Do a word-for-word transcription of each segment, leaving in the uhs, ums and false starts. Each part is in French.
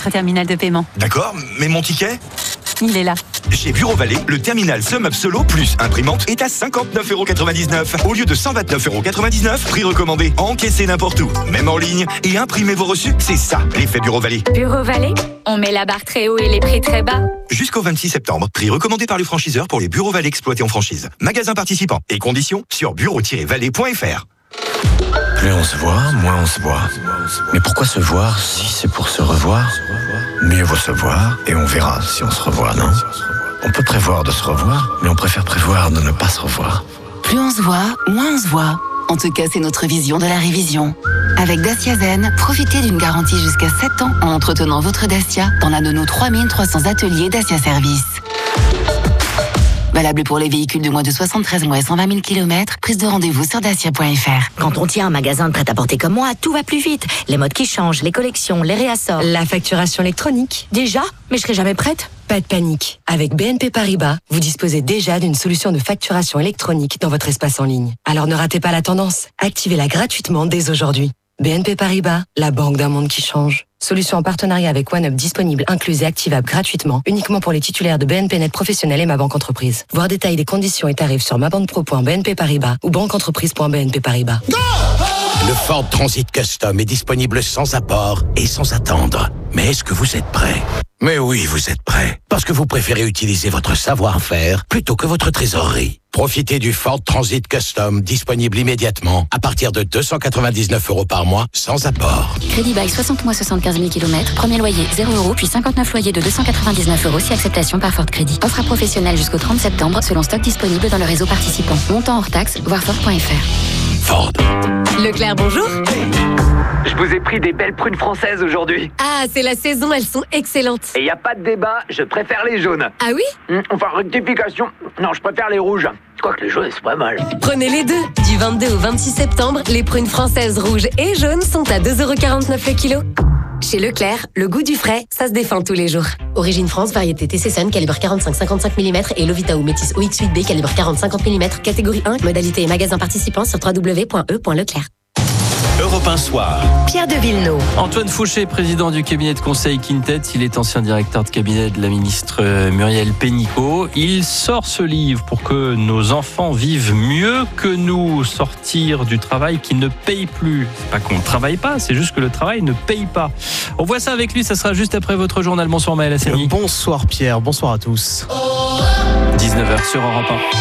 votre terminal de paiement. D'accord, mais mon ticket ? Il est là. Chez Bureau Vallée, le terminal SumUp Solo plus imprimante est à cinquante-neuf euros quatre-vingt-dix-neuf au lieu de cent vingt-neuf euros quatre-vingt-dix-neuf, prix recommandé. Encaissez n'importe où, même en ligne, et imprimez vos reçus. C'est ça, l'effet Bureau Vallée. Bureau Vallée, on met la barre très haut et les prix très bas. Jusqu'au vingt-six septembre, prix recommandé par le franchiseur pour les Bureau Vallée exploités en franchise. Magasin participant et conditions sur bureau tiret vallée point f r. Plus on se voit, moins on se voit. Mais pourquoi se voir si c'est pour se revoir ? Mieux vaut se voir et on verra si on se revoit, non ? On peut prévoir de se revoir, mais on préfère prévoir de ne pas se revoir. Plus on se voit, moins on se voit. En tout cas, c'est notre vision de la révision. Avec Dacia Zen, profitez d'une garantie jusqu'à sept ans en entretenant votre Dacia dans l'un de nos trois mille trois cents ateliers Dacia Service. Valable pour les véhicules de moins de soixante-treize mois et cent vingt mille kilomètres. Prise de rendez-vous sur dacia point f r. Quand on tient un magasin de prêt-à-porter comme moi, tout va plus vite. Les modes qui changent, les collections, les réassorts. La facturation électronique. Déjà ? Mais je serai jamais prête. Pas de panique. Avec B N P Paribas, vous disposez déjà d'une solution de facturation électronique dans votre espace en ligne. Alors ne ratez pas la tendance. Activez-la gratuitement dès aujourd'hui. B N P Paribas, la banque d'un monde qui change. Solution en partenariat avec OneUp disponible, incluse et activable gratuitement, uniquement pour les titulaires de B N P Net Professionnel et Ma Banque Entreprise. Voir détail des conditions et tarifs sur mabanquepro point b n p paribas ou banqueentreprise point b n p paribas. Le Ford Transit Custom est disponible sans apport et sans attendre. Mais est-ce que vous êtes prêt ? Mais oui, vous êtes prêt. Parce que vous préférez utiliser votre savoir-faire plutôt que votre trésorerie. Profitez du Ford Transit Custom, disponible immédiatement, à partir de deux cent quatre-vingt-dix-neuf euros par mois, sans apport. Crédit bail soixante mois, soixante-quinze mille kilomètres. Premier loyer zéro euros, puis cinquante-neuf loyers de deux cent quatre-vingt-dix-neuf euros si acceptation par Ford Crédit. Offre à professionnels jusqu'au trente septembre, selon stock disponible dans le réseau participant. Montant hors taxe, voir Ford point f r. Ford. Leclerc, bonjour. Je vous ai pris des belles prunes françaises aujourd'hui. Ah, c'est la saison, elles sont excellentes. Et il n'y a pas de débat, je préfère les jaunes. Ah oui ? Mmh, Enfin, rectification. Non, je préfère les rouges. Quoique les jaunes, c'est pas mal. Prenez les deux. Du vingt-deux au vingt-six septembre, les prunes françaises rouges et jaunes sont à deux euros quarante-neuf le kilo. Chez Leclerc, le goût du frais, ça se défend tous les jours. Origine France, variété T C Sun, calibre quarante-cinq à cinquante-cinq millimètres et Lovita ou Métis O X huit B, calibre quarante à cinquante millimètres, catégorie un, modalité et magasin participant sur w w w point e point leclerc. Europe un Soir. Pierre de Villeneuve. Antoine Fouché, président du cabinet de conseil Quintet, il est ancien directeur de cabinet de la ministre Muriel Pénicaud. Il sort ce livre pour que nos enfants vivent mieux que nous, sortir du travail qui ne paye plus. C'est pas qu'on ne travaille pas, c'est juste que le travail ne paye pas. On voit ça avec lui, ça sera juste après votre journal. Bonsoir Maël Hassani. Bonsoir Pierre, bonsoir à tous. dix-neuf heures sur Europe un.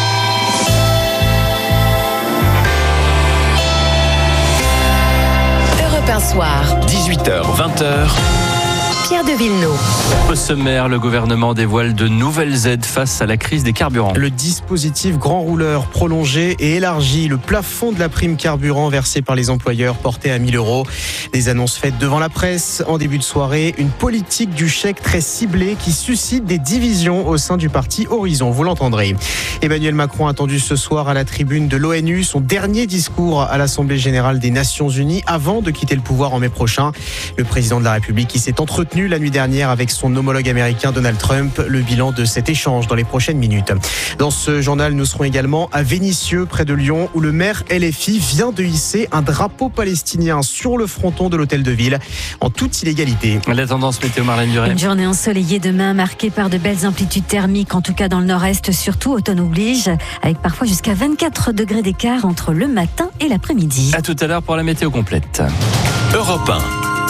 Un soir. dix-huit heures, vingt heures. Pierre de Villeneuve. Au sommaire, le gouvernement dévoile de nouvelles aides face à la crise des carburants. Le dispositif grand rouleur prolongé et élargi. Le plafond de la prime carburant versée par les employeurs porté à mille euros. Des annonces faites devant la presse en début de soirée. Une politique du chèque très ciblée qui suscite des divisions au sein du parti Horizon. Vous l'entendrez. Emmanuel Macron attendu ce soir à la tribune de l'ONU. Son dernier discours à l'Assemblée générale des Nations Unies avant de quitter le pouvoir en mai prochain. Le président de la République qui s'est entretenu la nuit dernière avec son homologue américain Donald Trump. Le bilan de cet échange dans les prochaines minutes. Dans ce journal, nous serons également à Vénissieux, près de Lyon, où le maire L F I vient de hisser un drapeau palestinien sur le fronton de l'hôtel de ville, en toute illégalité. La tendance météo, Marlène Duret. Une journée ensoleillée demain, marquée par de belles amplitudes thermiques, en tout cas dans le nord-est, surtout automne oblige, avec parfois jusqu'à vingt-quatre degrés d'écart entre le matin et l'après-midi. À tout à l'heure pour la météo complète. Europe un.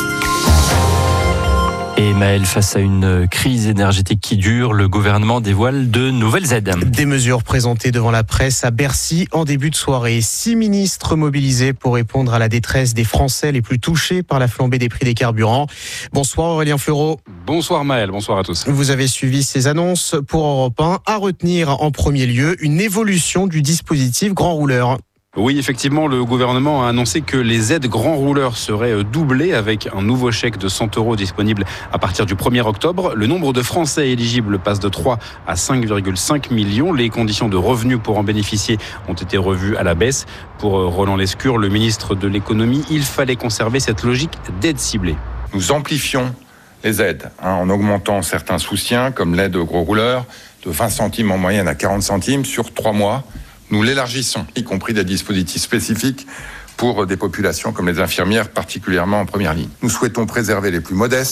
Et Maël, face à une crise énergétique qui dure, le gouvernement dévoile de nouvelles aides. Des mesures présentées devant la presse à Bercy en début de soirée. Six ministres mobilisés pour répondre à la détresse des Français les plus touchés par la flambée des prix des carburants. Bonsoir Aurélien Fleureau. Bonsoir Maël, bonsoir à tous. Vous avez suivi ces annonces pour Europe un. À retenir en premier lieu une évolution du dispositif grand rouleur. Oui, effectivement, le gouvernement a annoncé que les aides grands rouleurs seraient doublées avec un nouveau chèque de cent euros disponible à partir du premier octobre. Le nombre de Français éligibles passe de trois à cinq virgule cinq millions. Les conditions de revenus pour en bénéficier ont été revues à la baisse. Pour Roland Lescure, le ministre de l'économie, il fallait conserver cette logique d'aide ciblée. Nous amplifions les aides hein, en augmentant certains soutiens comme l'aide aux gros rouleurs de vingt centimes en moyenne à quarante centimes sur trois mois. Nous l'élargissons, y compris des dispositifs spécifiques pour des populations comme les infirmières, particulièrement en première ligne. Nous souhaitons préserver les plus modestes,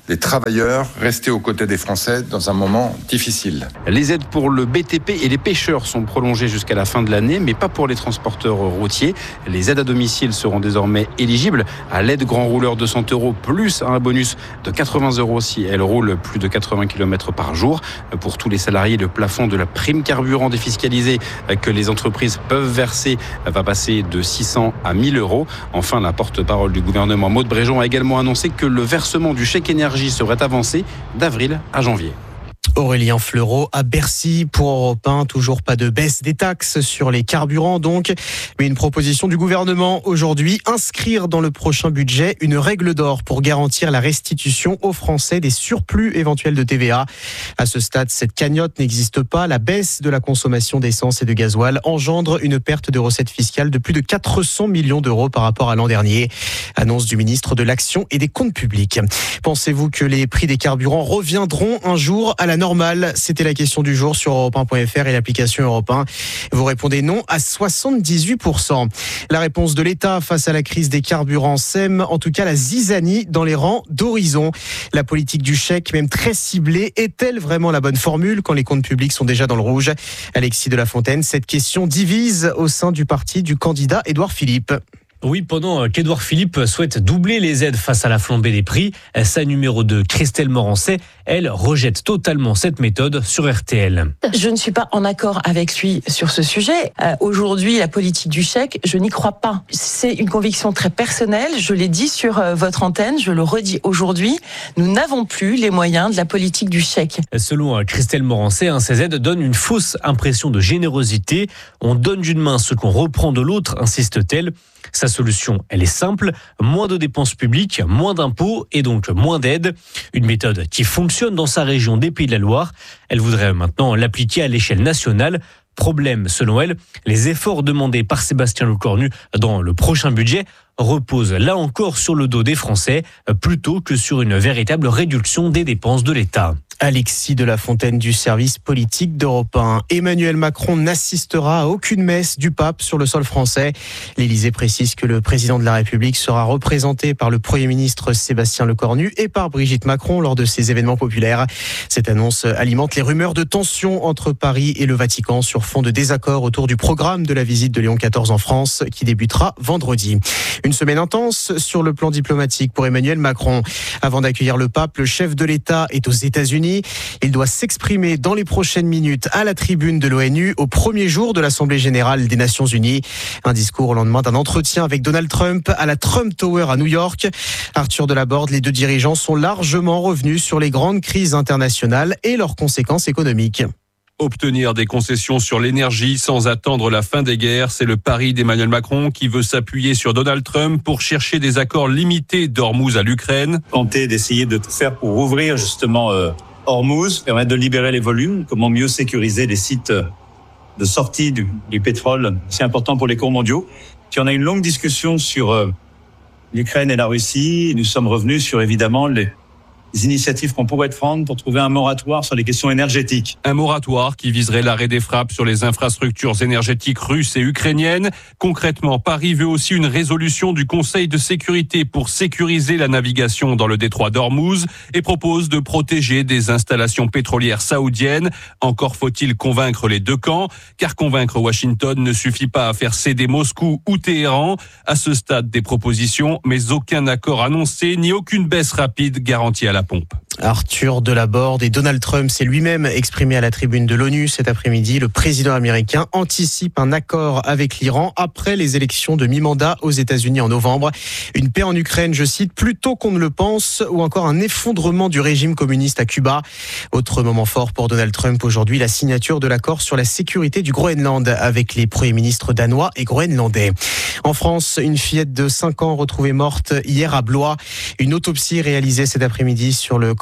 les travailleurs, rester aux côtés des Français dans un moment difficile. Les aides pour le B T P et les pêcheurs sont prolongées jusqu'à la fin de l'année, mais pas pour les transporteurs routiers. Les aides à domicile seront désormais éligibles à l'aide grand rouleur de cent euros plus un bonus de quatre-vingts euros si elle roule plus de quatre-vingts kilomètres par jour. Pour tous les salariés, le plafond de la prime carburant défiscalisée que les entreprises peuvent verser va passer de six cents à mille euros. Enfin, la porte-parole du gouvernement, Maud Bréjon, a également annoncé que le versement du chèque énergie serait avancé d'avril à janvier. Aurélien Fleureau à Bercy pour Europe un. Toujours pas de baisse des taxes sur les carburants donc, mais une proposition du gouvernement aujourd'hui, inscrire dans le prochain budget une règle d'or pour garantir la restitution aux Français des surplus éventuels de T V A. À ce stade, cette cagnotte n'existe pas. La baisse de la consommation d'essence et de gasoil engendre une perte de recettes fiscales de plus de quatre cents millions d'euros par rapport à l'an dernier. Annonce du ministre de l'Action et des Comptes publics. Pensez-vous que les prix des carburants reviendront un jour à la normale? C'était la question du jour sur Europe un point F R et l'application Europe un. Vous répondez non à soixante-dix-huit pour cent. La réponse de l'État face à la crise des carburants sème en tout cas la zizanie dans les rangs d'Horizon. La politique du chèque, même très ciblée, est-elle vraiment la bonne formule quand les comptes publics sont déjà dans le rouge? Alexis de la Fontaine, cette question divise au sein du parti du candidat Édouard Philippe. Oui, pendant qu'Édouard Philippe souhaite doubler les aides face à la flambée des prix, sa numéro deux, Christelle Morancet, elle rejette totalement cette méthode sur R T L. Je ne suis pas en accord avec lui sur ce sujet. Euh, aujourd'hui, la politique du chèque, je n'y crois pas. C'est une conviction très personnelle. Je l'ai dit sur euh, votre antenne, je le redis aujourd'hui. Nous n'avons plus les moyens de la politique du chèque. Selon Christelle Morancet, hein, ces aides donnent une fausse impression de générosité. On donne d'une main ce qu'on reprend de l'autre, insiste-t-elle. Sa solution, elle est simple, moins de dépenses publiques, moins d'impôts et donc moins d'aides. Une méthode qui fonctionne dans sa région des Pays de la Loire. Elle voudrait maintenant l'appliquer à l'échelle nationale. Problème, selon elle, les efforts demandés par Sébastien Lecornu dans le prochain budget reposent là encore sur le dos des Français, plutôt que sur une véritable réduction des dépenses de l'État. Alexis de la Fontaine du service politique d'Europe un. Emmanuel Macron n'assistera à aucune messe du pape sur le sol français. L'Élysée précise que le président de la République sera représenté par le Premier ministre Sébastien Lecornu et par Brigitte Macron lors de ces événements populaires. Cette annonce alimente les rumeurs de tension entre Paris et le Vatican sur fond de désaccord autour du programme de la visite de Léon quatorze en France qui débutera vendredi. Une semaine intense sur le plan diplomatique pour Emmanuel Macron. Avant d'accueillir le pape, le chef de l'État est aux États-Unis. Il doit s'exprimer dans les prochaines minutes à la tribune de l'ONU au premier jour de l'Assemblée générale des Nations unies. Un discours au lendemain d'un entretien avec Donald Trump à la Trump Tower à New York. Arthur Delaborde, les deux dirigeants sont largement revenus sur les grandes crises internationales et leurs conséquences économiques. Obtenir des concessions sur l'énergie sans attendre la fin des guerres, c'est le pari d'Emmanuel Macron qui veut s'appuyer sur Donald Trump pour chercher des accords limités d'Ormuz à l'Ukraine. Tenter d'essayer de tout faire pour ouvrir justement euh, Ormuz, permettre de libérer les volumes, comment mieux sécuriser les sites de sortie du, du pétrole, c'est important pour les cours mondiaux. Puis on a une longue discussion sur euh, l'Ukraine et la Russie. Nous sommes revenus sur évidemment les les initiatives qu'on pourrait prendre pour trouver un moratoire sur les questions énergétiques. Un moratoire qui viserait l'arrêt des frappes sur les infrastructures énergétiques russes et ukrainiennes. Concrètement, Paris veut aussi une résolution du Conseil de sécurité pour sécuriser la navigation dans le détroit d'Ormuz et propose de protéger des installations pétrolières saoudiennes. Encore faut-il convaincre les deux camps, car convaincre Washington ne suffit pas à faire céder Moscou ou Téhéran. À ce stade des propositions, mais aucun accord annoncé ni aucune baisse rapide garantie à la pompe. Arthur Delaborde et Donald Trump s'est lui-même exprimé à la tribune de l'ONU cet après-midi. Le président américain anticipe un accord avec l'Iran après les élections de mi-mandat aux États-Unis en novembre. Une paix en Ukraine, je cite, plus tôt qu'on ne le pense, ou encore un effondrement du régime communiste à Cuba. Autre moment fort pour Donald Trump aujourd'hui, la signature de l'accord sur la sécurité du Groenland avec les premiers ministres danois et groenlandais. En France, une fillette de cinq ans retrouvée morte hier à Blois. Une autopsie réalisée cet après-midi sur le corps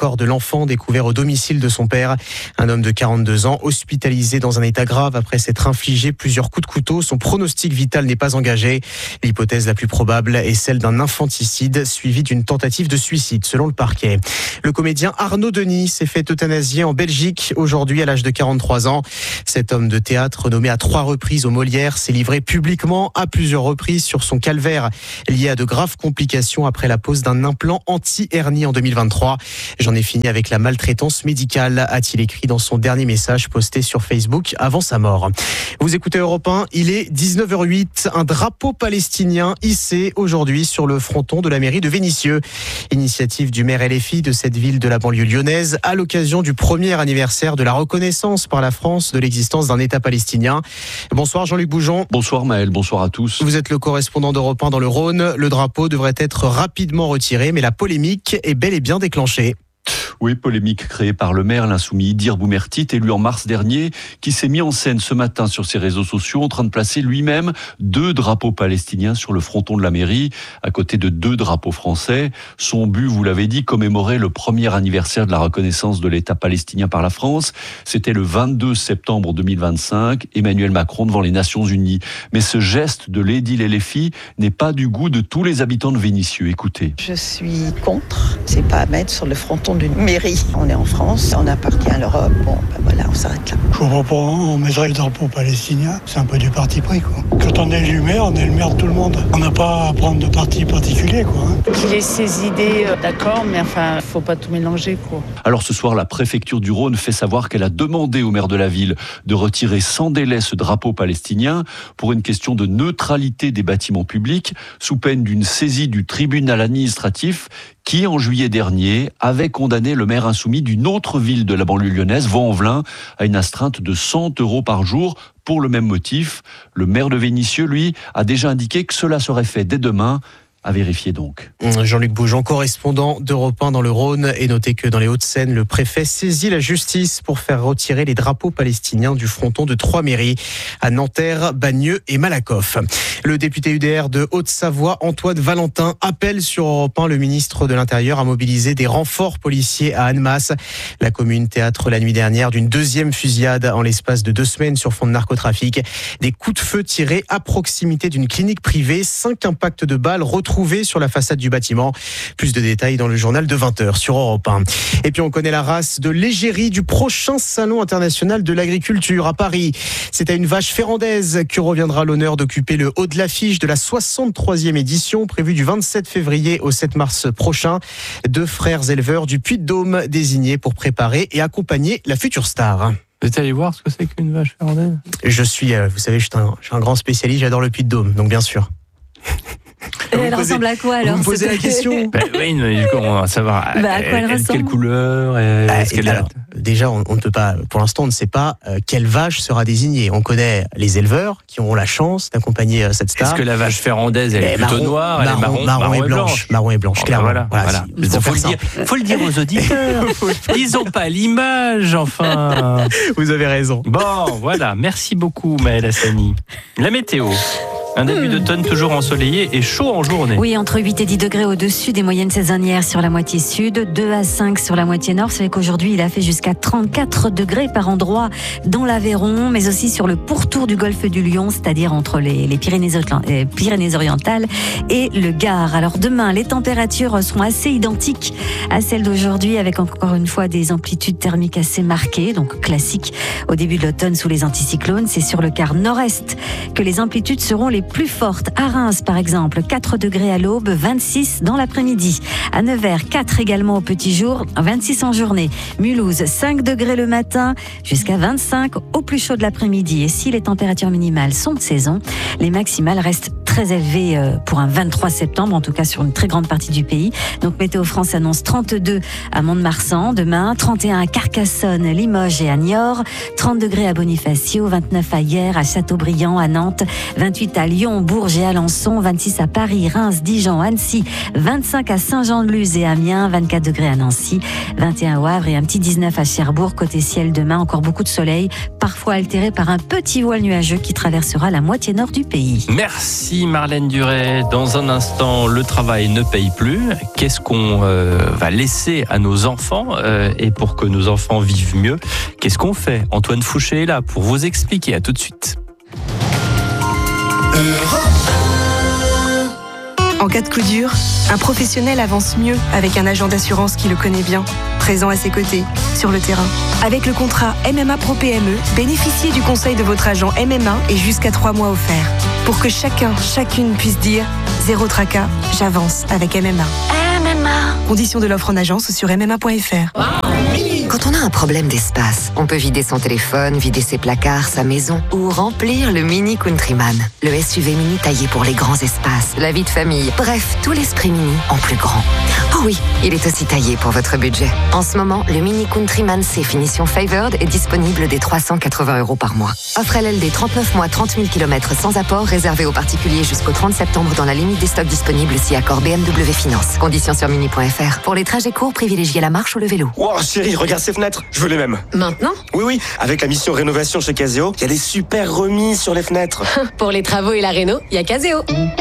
corps de l'enfant découvert au domicile de son père. Un homme de quarante-deux ans, hospitalisé dans un état grave après s'être infligé plusieurs coups de couteau. Son pronostic vital n'est pas engagé. L'hypothèse la plus probable est celle d'un infanticide suivi d'une tentative de suicide, selon le parquet. Le comédien Arnaud Denis s'est fait euthanasier en Belgique aujourd'hui à l'âge de quarante-trois ans. Cet homme de théâtre, nommé à trois reprises au Molière, s'est livré publiquement à plusieurs reprises sur son calvaire lié à de graves complications après la pose d'un implant anti-hernie en deux mille vingt-trois. J'en ai fini avec la maltraitance médicale, a-t-il écrit dans son dernier message posté sur Facebook avant sa mort. Vous écoutez Europe un, il est dix-neuf heures huit. Un drapeau palestinien hissé aujourd'hui sur le fronton de la mairie de Vénissieux. Initiative du maire L F I de cette ville de la banlieue lyonnaise à l'occasion du premier anniversaire de la reconnaissance par la France de l'existence d'un État palestinien. Bonsoir Jean-Luc Boujon. Bonsoir Maël, bonsoir à tous. Vous êtes le correspondant d'Europe un dans le Rhône. Le drapeau devrait être rapidement retiré, mais la polémique est bel et bien déclenchée. Oui, polémique créée par le maire, l'insoumis Idir Boumertit, élu en mars dernier, qui s'est mis en scène ce matin sur ses réseaux sociaux en train de placer lui-même deux drapeaux palestiniens sur le fronton de la mairie, à côté de deux drapeaux français. Son but, vous l'avez dit, commémorer le premier anniversaire de la reconnaissance de l'État palestinien par la France. C'était le vingt-deux septembre deux mille vingt-cinq, Emmanuel Macron devant les Nations Unies. Mais ce geste de l'édile L F I n'est pas du goût de tous les habitants de Vénissieux. Écoutez. Je suis contre. C'est pas à mettre sur le fronton d'une mairie. On est en France, on appartient à l'Europe. Bon, ben voilà, on s'arrête là. Je comprends pas, on mettrait le drapeau palestinien. C'est un peu du parti pris, quoi. Quand on est élu maire, on est le maire de tout le monde. On n'a pas à prendre de parti particulier, quoi. Hein. Qu'il ait ses idées, euh, d'accord, mais enfin, faut pas tout mélanger, quoi. Alors ce soir, la préfecture du Rhône fait savoir qu'elle a demandé au maire de la ville de retirer sans délai ce drapeau palestinien pour une question de neutralité des bâtiments publics, sous peine d'une saisie du tribunal administratif qui, en juillet dernier, avait condamné le maire insoumis d'une autre ville de la banlieue lyonnaise, Vaux-en-Velin, à une astreinte de cent euros par jour pour le même motif. Le maire de Vénissieux, lui, a déjà indiqué que cela serait fait dès demain. À vérifier donc. Jean-Luc Boujon, correspondant d'Europe un dans le Rhône, et notez que dans les Hauts-de-Seine, le préfet saisit la justice pour faire retirer les drapeaux palestiniens du fronton de trois mairies, à Nanterre, Bagneux et Malakoff. Le député U D R de Haute-Savoie, Antoine Valentin, appelle sur Europe un le ministre de l'Intérieur à mobiliser des renforts policiers à Annemasse. La commune théâtre la nuit dernière d'une deuxième fusillade en l'espace de deux semaines sur fond de narcotrafic. Des coups de feu tirés à proximité d'une clinique privée, cinq impacts de balles retrouvés sur la façade du bâtiment. Plus de détails dans le journal de vingt heures sur Europe un. Et puis on connaît la race de l'égérie du prochain salon international de l'agriculture à Paris. C'est à une vache férandaise que reviendra l'honneur d'occuper le haut de l'affiche de la soixante-troisième édition prévue du vingt-sept février au sept mars prochain. Deux frères éleveurs du Puy-de-Dôme désignés pour préparer et accompagner la future star. Vous êtes allé voir ce que c'est qu'une vache férandaise ? Je suis, vous savez, je suis un, je suis un grand spécialiste, j'adore le Puy-de-Dôme, donc bien sûr. Et elle posez, ressemble à quoi alors? Vous me posez la question. Bah, oui, mais on va savoir. Bah, à quoi elle, elle ressemble? Quelle couleur bah, est-ce qu'elle alors, a... Déjà, on, on ne peut pas. Pour l'instant, on ne sait pas euh, quelle vache sera désignée. On connaît les éleveurs qui auront la chance d'accompagner euh, cette star. Est-ce que la vache férandaise, elle est plutôt marron, noire, marron, elle est marron, marron, marron et et blanche, blanche. marron et blanche. Oh, clairement. Voilà, voilà. voilà. Il faut, faut, le dire, faut le dire aux auditeurs. Ils n'ont pas l'image, enfin. Vous avez raison. Bon, voilà. Merci beaucoup, Maël Hassani. La météo. Un début d'automne toujours ensoleillé et chaud en journée. Oui, entre huit et dix degrés au-dessus des moyennes saisonnières sur la moitié sud, deux à cinq sur la moitié nord. C'est vrai qu'aujourd'hui, il a fait jusqu'à trente-quatre degrés par endroit dans l'Aveyron, mais aussi sur le pourtour du golfe du Lion, c'est-à-dire entre les, les Pyrénées-Orientales et le Gard. Alors demain, les températures seront assez identiques à celles d'aujourd'hui, avec encore une fois des amplitudes thermiques assez marquées, donc classiques au début de l'automne sous les anticyclones. C'est sur le quart nord-est que les amplitudes seront les plus fortes. À Reims, par exemple, quatre degrés à l'aube, vingt-six dans l'après-midi. À Nevers, quatre également au petit jour, vingt-six en journée. Mulhouse, cinq degrés le matin, jusqu'à vingt-cinq au plus chaud de l'après-midi. Et si les températures minimales sont de saison, les maximales restent très élevées pour un vingt-trois septembre, en tout cas sur une très grande partie du pays. Donc Météo France annonce trente-deux à Mont-de-Marsan demain, trente et un à Carcassonne, Limoges et à Niort, trente degrés à Bonifacio, vingt-neuf à Hyères, à Châteaubriand, à Nantes, vingt-huit à Lyon, Bourges et Alençon, vingt-six à Paris, Reims, Dijon, Annecy, vingt-cinq à Saint-Jean-de-Luz et Amiens, vingt-quatre degrés à Nancy, vingt et un au Havre et un petit dix-neuf à Cherbourg. Côté ciel demain, encore beaucoup de soleil, parfois altéré par un petit voile nuageux qui traversera la moitié nord du pays. Merci Merci Marlène Duret. Dans un instant, le travail ne paye plus. Qu'est-ce qu'on euh, va laisser à nos enfants euh, et pour que nos enfants vivent mieux, qu'est-ce qu'on fait? Antoine Fouché est là pour vous expliquer. À tout de suite. En cas de coup dur, un professionnel avance mieux avec un agent d'assurance qui le connaît bien, présent à ses côtés, sur le terrain. Avec le contrat M M A Pro P M E, bénéficiez du conseil de votre agent M M A et jusqu'à trois mois offerts. Pour que chacun, chacune puisse dire « Zéro tracas, j'avance avec M M A ». M M A. Conditions de l'offre en agence sur m m a point f r. Quand on a un problème d'espace, on peut vider son téléphone, vider ses placards, sa maison ou remplir le Mini Countryman. Le S U V mini taillé pour les grands espaces, la vie de famille, bref, tout l'esprit mini en plus grand. Oh oui, il est aussi taillé pour votre budget. En ce moment, le Mini Countryman C finition Favored est disponible dès trois cent quatre-vingts euros par mois. Offre L L D trente-neuf mois, trente mille kilomètres sans apport, réservé aux particuliers jusqu'au trente septembre dans la limite des stocks disponibles si accord B M W Finance. Conditions sur mini point f r. Pour les trajets courts, privilégiez la marche ou le vélo. Wow, chérie, regarde ces fenêtres, je veux les mêmes. Maintenant ? Oui, oui, avec la mission rénovation chez Caseo, il y a des super remises sur les fenêtres. Pour les travaux et la réno, il y a Caseo.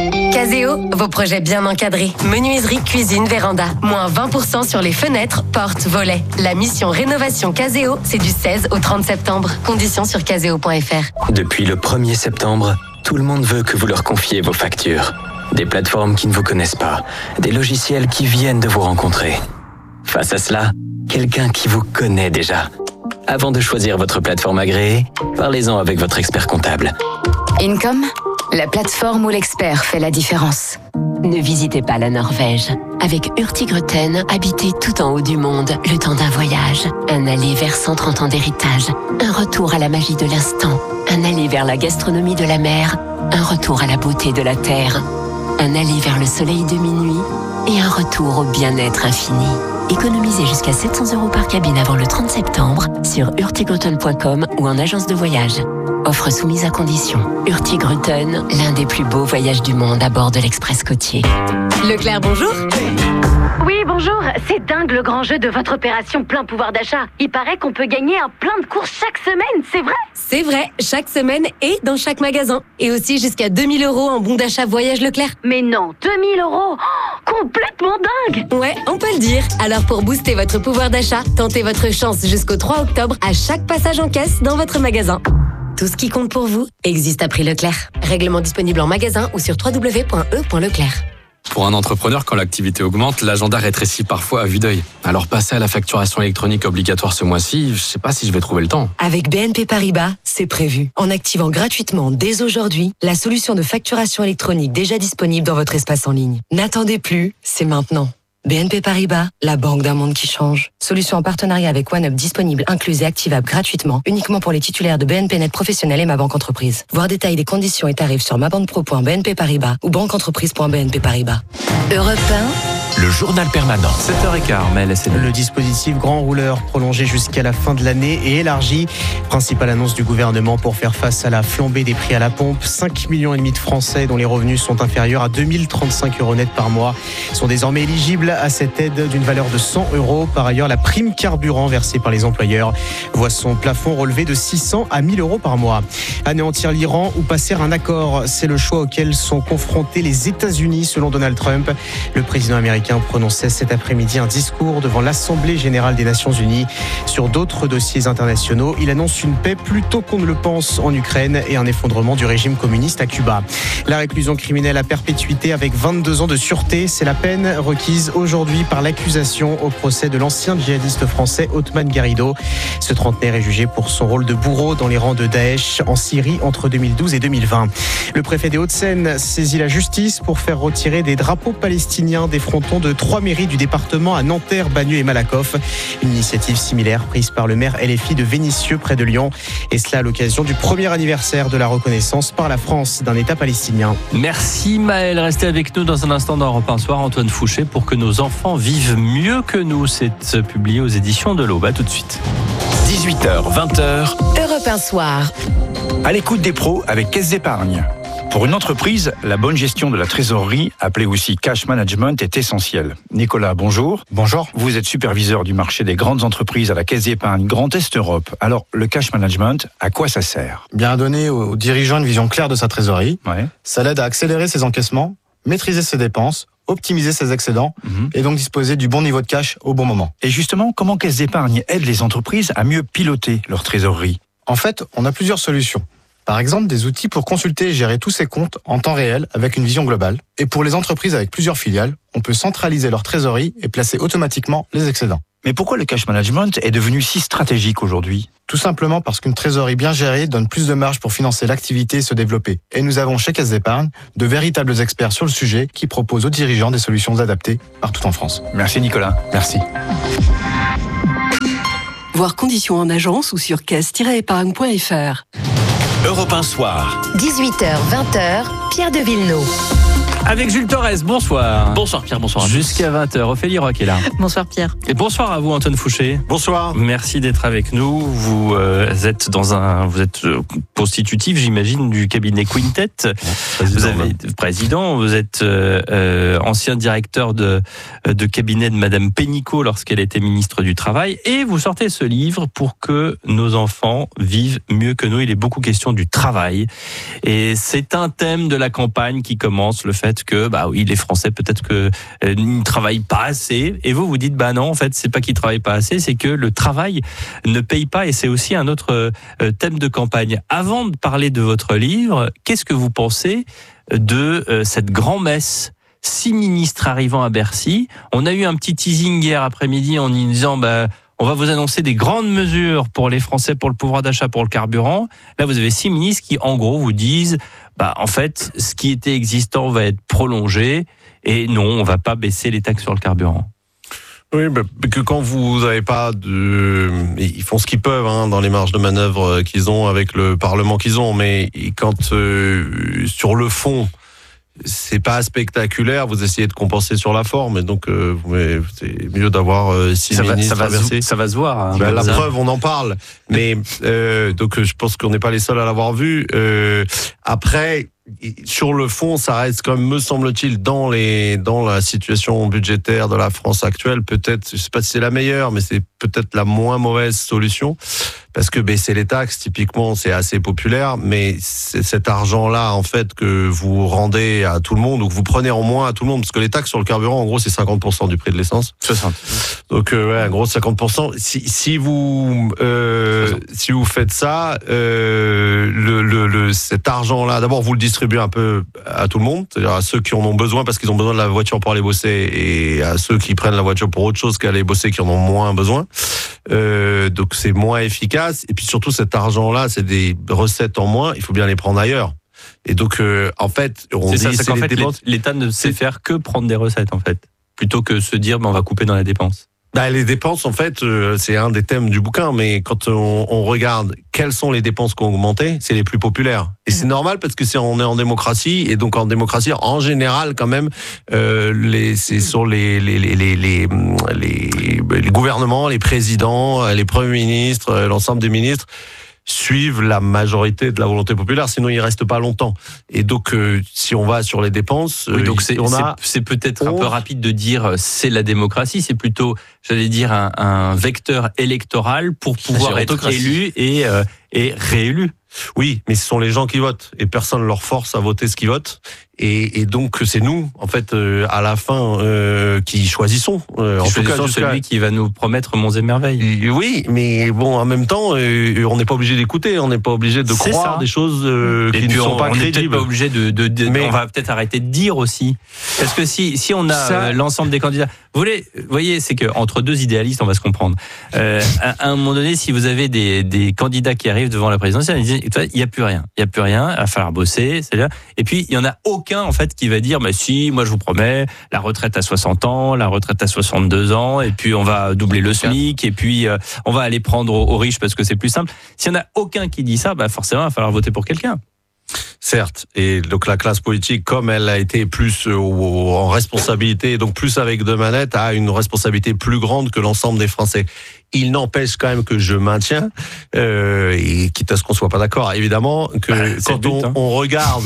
Caseo, vos projets bien encadrés. Menuiserie, cuisine, véranda. Moins vingt pour cent sur les fenêtres, portes, volets. La mission rénovation Caseo, c'est du seize au trente septembre. Conditions sur caseo point f r. Depuis le premier septembre, tout le monde veut que vous leur confiez vos factures. Des plateformes qui ne vous connaissent pas, des logiciels qui viennent de vous rencontrer. Face à cela, quelqu'un qui vous connaît déjà. Avant de choisir votre plateforme agréée, parlez-en avec votre expert comptable. Income, la plateforme où l'expert fait la différence. Ne visitez pas la Norvège. Avec Hurtigruten, habitez tout en haut du monde le temps d'un voyage. Un aller vers cent trente ans d'héritage. Un retour à la magie de l'instant. Un aller vers la gastronomie de la mer. Un retour à la beauté de la terre. Un aller vers le soleil de minuit. Et un retour au bien-être infini. Économisez jusqu'à sept cents euros par cabine avant le trente septembre sur hurtigruten point com ou en agence de voyage. Offre soumise à condition. Hurtigruten, l'un des plus beaux voyages du monde à bord de l'Express côtier. Leclerc, bonjour. Oui, bonjour. C'est dingue le grand jeu de votre opération plein pouvoir d'achat. Il paraît qu'on peut gagner un plein de courses chaque semaine, c'est vrai? C'est vrai, chaque semaine et dans chaque magasin. Et aussi jusqu'à deux mille euros en bon d'achat voyage Leclerc. Mais non, deux mille euros, oh, complètement dingue. Ouais, on peut le dire. Alors pour booster votre pouvoir d'achat, tentez votre chance jusqu'au trois octobre à chaque passage en caisse dans votre magasin. Tout ce qui compte pour vous existe à prix Leclerc. Règlement disponible en magasin ou sur w w w point e point leclerc. Pour un entrepreneur, quand l'activité augmente, l'agenda rétrécit parfois à vue d'œil. Alors passer à la facturation électronique obligatoire ce mois-ci, je sais pas si je vais trouver le temps. Avec B N P Paribas, c'est prévu. En activant gratuitement dès aujourd'hui la solution de facturation électronique déjà disponible dans votre espace en ligne. N'attendez plus, c'est maintenant. B N P Paribas, la banque d'un monde qui change. Solution en partenariat avec OneUp disponible, incluse et activable gratuitement, uniquement pour les titulaires de B N P Net Professionnel et Ma Banque Entreprise. Voir détails des conditions et tarifs sur mabanpro point b n p paribas ou banqueentreprise point b n p paribas. Europe un. Le journal permanent. sept heures quinze, mais le dispositif grand rouleur prolongé jusqu'à la fin de l'année et élargi. Principale annonce du gouvernement pour faire face à la flambée des prix à la pompe. cinq millions et demi de Français dont les revenus sont inférieurs à deux mille trente-cinq euros net par mois sont désormais éligibles à cette aide d'une valeur de cent euros. Par ailleurs, la prime carburant versée par les employeurs voit son plafond relevé de six cents à mille euros par mois. Anéantir l'Iran ou passer un accord, c'est le choix auquel sont confrontés les États-Unis selon Donald Trump. Le président américain prononçait cet après-midi un discours devant l'Assemblée générale des Nations unies. Sur d'autres dossiers internationaux, il annonce une paix plus tôt qu'on ne le pense en Ukraine et un effondrement du régime communiste à Cuba. La réclusion criminelle à perpétuité avec vingt-deux ans de sûreté, c'est la peine requise aujourd'hui par l'accusation au procès de l'ancien djihadiste français Othman Garrido. Ce trentenaire est jugé pour son rôle de bourreau dans les rangs de Daesh en Syrie entre deux mille douze et deux mille vingt. Le préfet des Hauts-de-Seine saisit la justice pour faire retirer des drapeaux palestiniens des frontons de trois mairies du département à Nanterre, Bagneux et Malakoff. Une initiative similaire prise par le maire L F I de Vénissieux près de Lyon. Et cela à l'occasion du premier anniversaire de la reconnaissance par la France d'un État palestinien. Merci Maël, restez avec nous dans un instant dans Europe un Soir. Antoine Fouché, pour que nos enfants vivent mieux que nous. C'est publié aux éditions de l'Aube. À tout de suite. dix-huit heures, vingt heures. Europe un Soir. À l'écoute des pros avec Caisse d'épargne. Pour une entreprise, la bonne gestion de la trésorerie, appelée aussi cash management, est essentielle. Nicolas, bonjour. Bonjour. Vous êtes superviseur du marché des grandes entreprises à la Caisse d'Épargne Grand Est Europe. Alors, le cash management, à quoi ça sert ? Bien à donner aux dirigeants une vision claire de sa trésorerie. Ouais. Ça l'aide à accélérer ses encaissements, maîtriser ses dépenses, optimiser ses excédents mmh. et donc disposer du bon niveau de cash au bon moment. Et justement, comment Caisse d'Épargne aide les entreprises à mieux piloter leur trésorerie ? En fait, on a plusieurs solutions. Par exemple, des outils pour consulter et gérer tous ses comptes en temps réel avec une vision globale. Et pour les entreprises avec plusieurs filiales, on peut centraliser leur trésorerie et placer automatiquement les excédents. Mais pourquoi le cash management est devenu si stratégique aujourd'hui ? Tout simplement parce qu'une trésorerie bien gérée donne plus de marge pour financer l'activité et se développer. Et nous avons chez Caisse d'Épargne de véritables experts sur le sujet qui proposent aux dirigeants des solutions adaptées partout en France. Merci Nicolas. Merci. Voir conditions en agence ou sur caisse tiret épargne point f r. Europe un soir. dix-huit heures vingt heures, Pierre de Villeneuve. Avec Jules Torres, bonsoir. Bonsoir Pierre, bonsoir. Jusqu'à vingt heures, Ophélie Roch est là. Bonsoir Pierre. Et bonsoir à vous Antoine Fouché. Bonsoir. Merci d'être avec nous. Vous euh, êtes dans un, vous êtes euh, constitutif, j'imagine, du cabinet Quintet. Président, vous avez président. Vous êtes euh, euh, ancien directeur de de cabinet de Madame Pénicaud lorsqu'elle était ministre du Travail. Et vous sortez ce livre pour que nos enfants vivent mieux que nous. Il est beaucoup question du travail. Et c'est un thème de la campagne qui commence, le fait que bah oui, les Français peut-être que euh, ne travaillent pas assez, et vous vous dites bah non, en fait c'est pas qu'ils travaillent pas assez, c'est que le travail ne paye pas, et c'est aussi un autre euh, thème de campagne. Avant de parler de votre livre, qu'est-ce que vous pensez de euh, cette grand-messe? Six ministres arrivant à Bercy. On a eu un petit teasing hier après-midi en disant bah on va vous annoncer des grandes mesures pour les Français, pour le pouvoir d'achat, pour le carburant. Là, vous avez six ministres qui, en gros, vous disent, bah, en fait, ce qui était existant va être prolongé, et non, on va pas baisser les taxes sur le carburant. Oui, bah, que quand vous n'avez pas de... Ils font ce qu'ils peuvent hein, dans les marges de manœuvre qu'ils ont avec le Parlement qu'ils ont, mais quand, euh, sur le fond, c'est pas spectaculaire, vous essayez de compenser sur la forme, et donc euh, c'est mieux d'avoir euh, six ça ministres va, ça, va, ça va se voir. Hein, ben, la preuve, on en parle, mais euh, donc je pense qu'on n'est pas les seuls à l'avoir vu. Euh, après, sur le fond, ça reste quand même, me semble-t-il, dans les dans la situation budgétaire de la France actuelle, peut-être, je sais pas si c'est la meilleure, mais c'est peut-être la moins mauvaise solution. Parce que baisser les taxes, typiquement, c'est assez populaire, mais c'est cet argent-là, en fait, que vous rendez à tout le monde, ou que vous prenez en moins à tout le monde, parce que les taxes sur le carburant, en gros, c'est cinquante pour cent du prix de l'essence. soixante. Donc, euh, ouais, en gros, cinquante pour cent. Si, si vous, euh, si vous faites ça, euh, le, le, le, cet argent-là, d'abord, vous le distribuez un peu à tout le monde, c'est-à-dire à ceux qui en ont besoin, parce qu'ils ont besoin de la voiture pour aller bosser, et à ceux qui prennent la voiture pour autre chose qu'aller bosser, qui en ont moins besoin. Euh, donc, c'est moins efficace. Et puis surtout, cet argent-là, c'est des recettes en moins, il faut bien les prendre ailleurs. Et donc, euh, en fait, on c'est dit... ça, c'est, c'est qu'en fait, dépenses... l'État ne sait faire que prendre des recettes, en fait, plutôt que se dire, ben, on va couper dans la dépense. Bah, les dépenses, en fait, euh, c'est un des thèmes du bouquin, mais quand on, on regarde quelles sont les dépenses qui ont augmenté, c'est les plus populaires. Et c'est normal parce que c'est on est en démocratie, et donc en démocratie, en général, quand même, euh, les c'est sur les les les les les, les, les gouvernements, les présidents, les premiers ministres, l'ensemble des ministres suivent la majorité de la volonté populaire, sinon ils restent pas longtemps. Et donc, euh, si on va sur les dépenses, oui, donc c'est, on a c'est, c'est peut-être un peu rapide de dire c'est la démocratie, c'est plutôt, j'allais dire, un, un vecteur électoral pour pouvoir être élu et, euh, et réélu. Oui, mais ce sont les gens qui votent, et personne ne leur force à voter ce qu'ils votent. Et, et donc c'est nous, en fait, euh, à la fin, euh, qui choisissons. Euh, qui en tout cas, jusqu'à... celui qui va nous promettre monts et merveilles. Oui, mais bon, en même temps, euh, on n'est pas obligé d'écouter, on n'est pas obligé de c'est croire ça. des choses euh, qui ne sont on, pas on crédibles. On n'est pas obligé de, de, de mais on va peut-être arrêter de dire aussi, parce que si si on a ça... euh, l'ensemble des candidats, vous voulez, vous voyez, c'est que entre deux idéalistes, on va se comprendre. Euh, à, à un moment donné, si vous avez des des candidats qui arrivent devant la présidentielle, ils disent, il y a plus rien, il y a plus rien, il va falloir bosser, c'est-à-dire, et puis il y en a aucun en fait qui va dire, mais si, moi je vous promets, la retraite à soixante ans, la retraite à soixante-deux ans, et puis on va doubler le SMIC, et puis euh, on va aller prendre aux, aux riches parce que c'est plus simple. S'il y en a aucun qui dit ça, bah forcément, il va falloir voter pour quelqu'un. certes. Et donc la classe politique, comme elle a été plus euh, en responsabilité, donc plus avec deux manettes, a une responsabilité plus grande que l'ensemble des Français. Il n'empêche quand même que je maintiens, euh, et quitte à ce qu'on soit pas d'accord, évidemment, que bah, quand but, on, hein. on regarde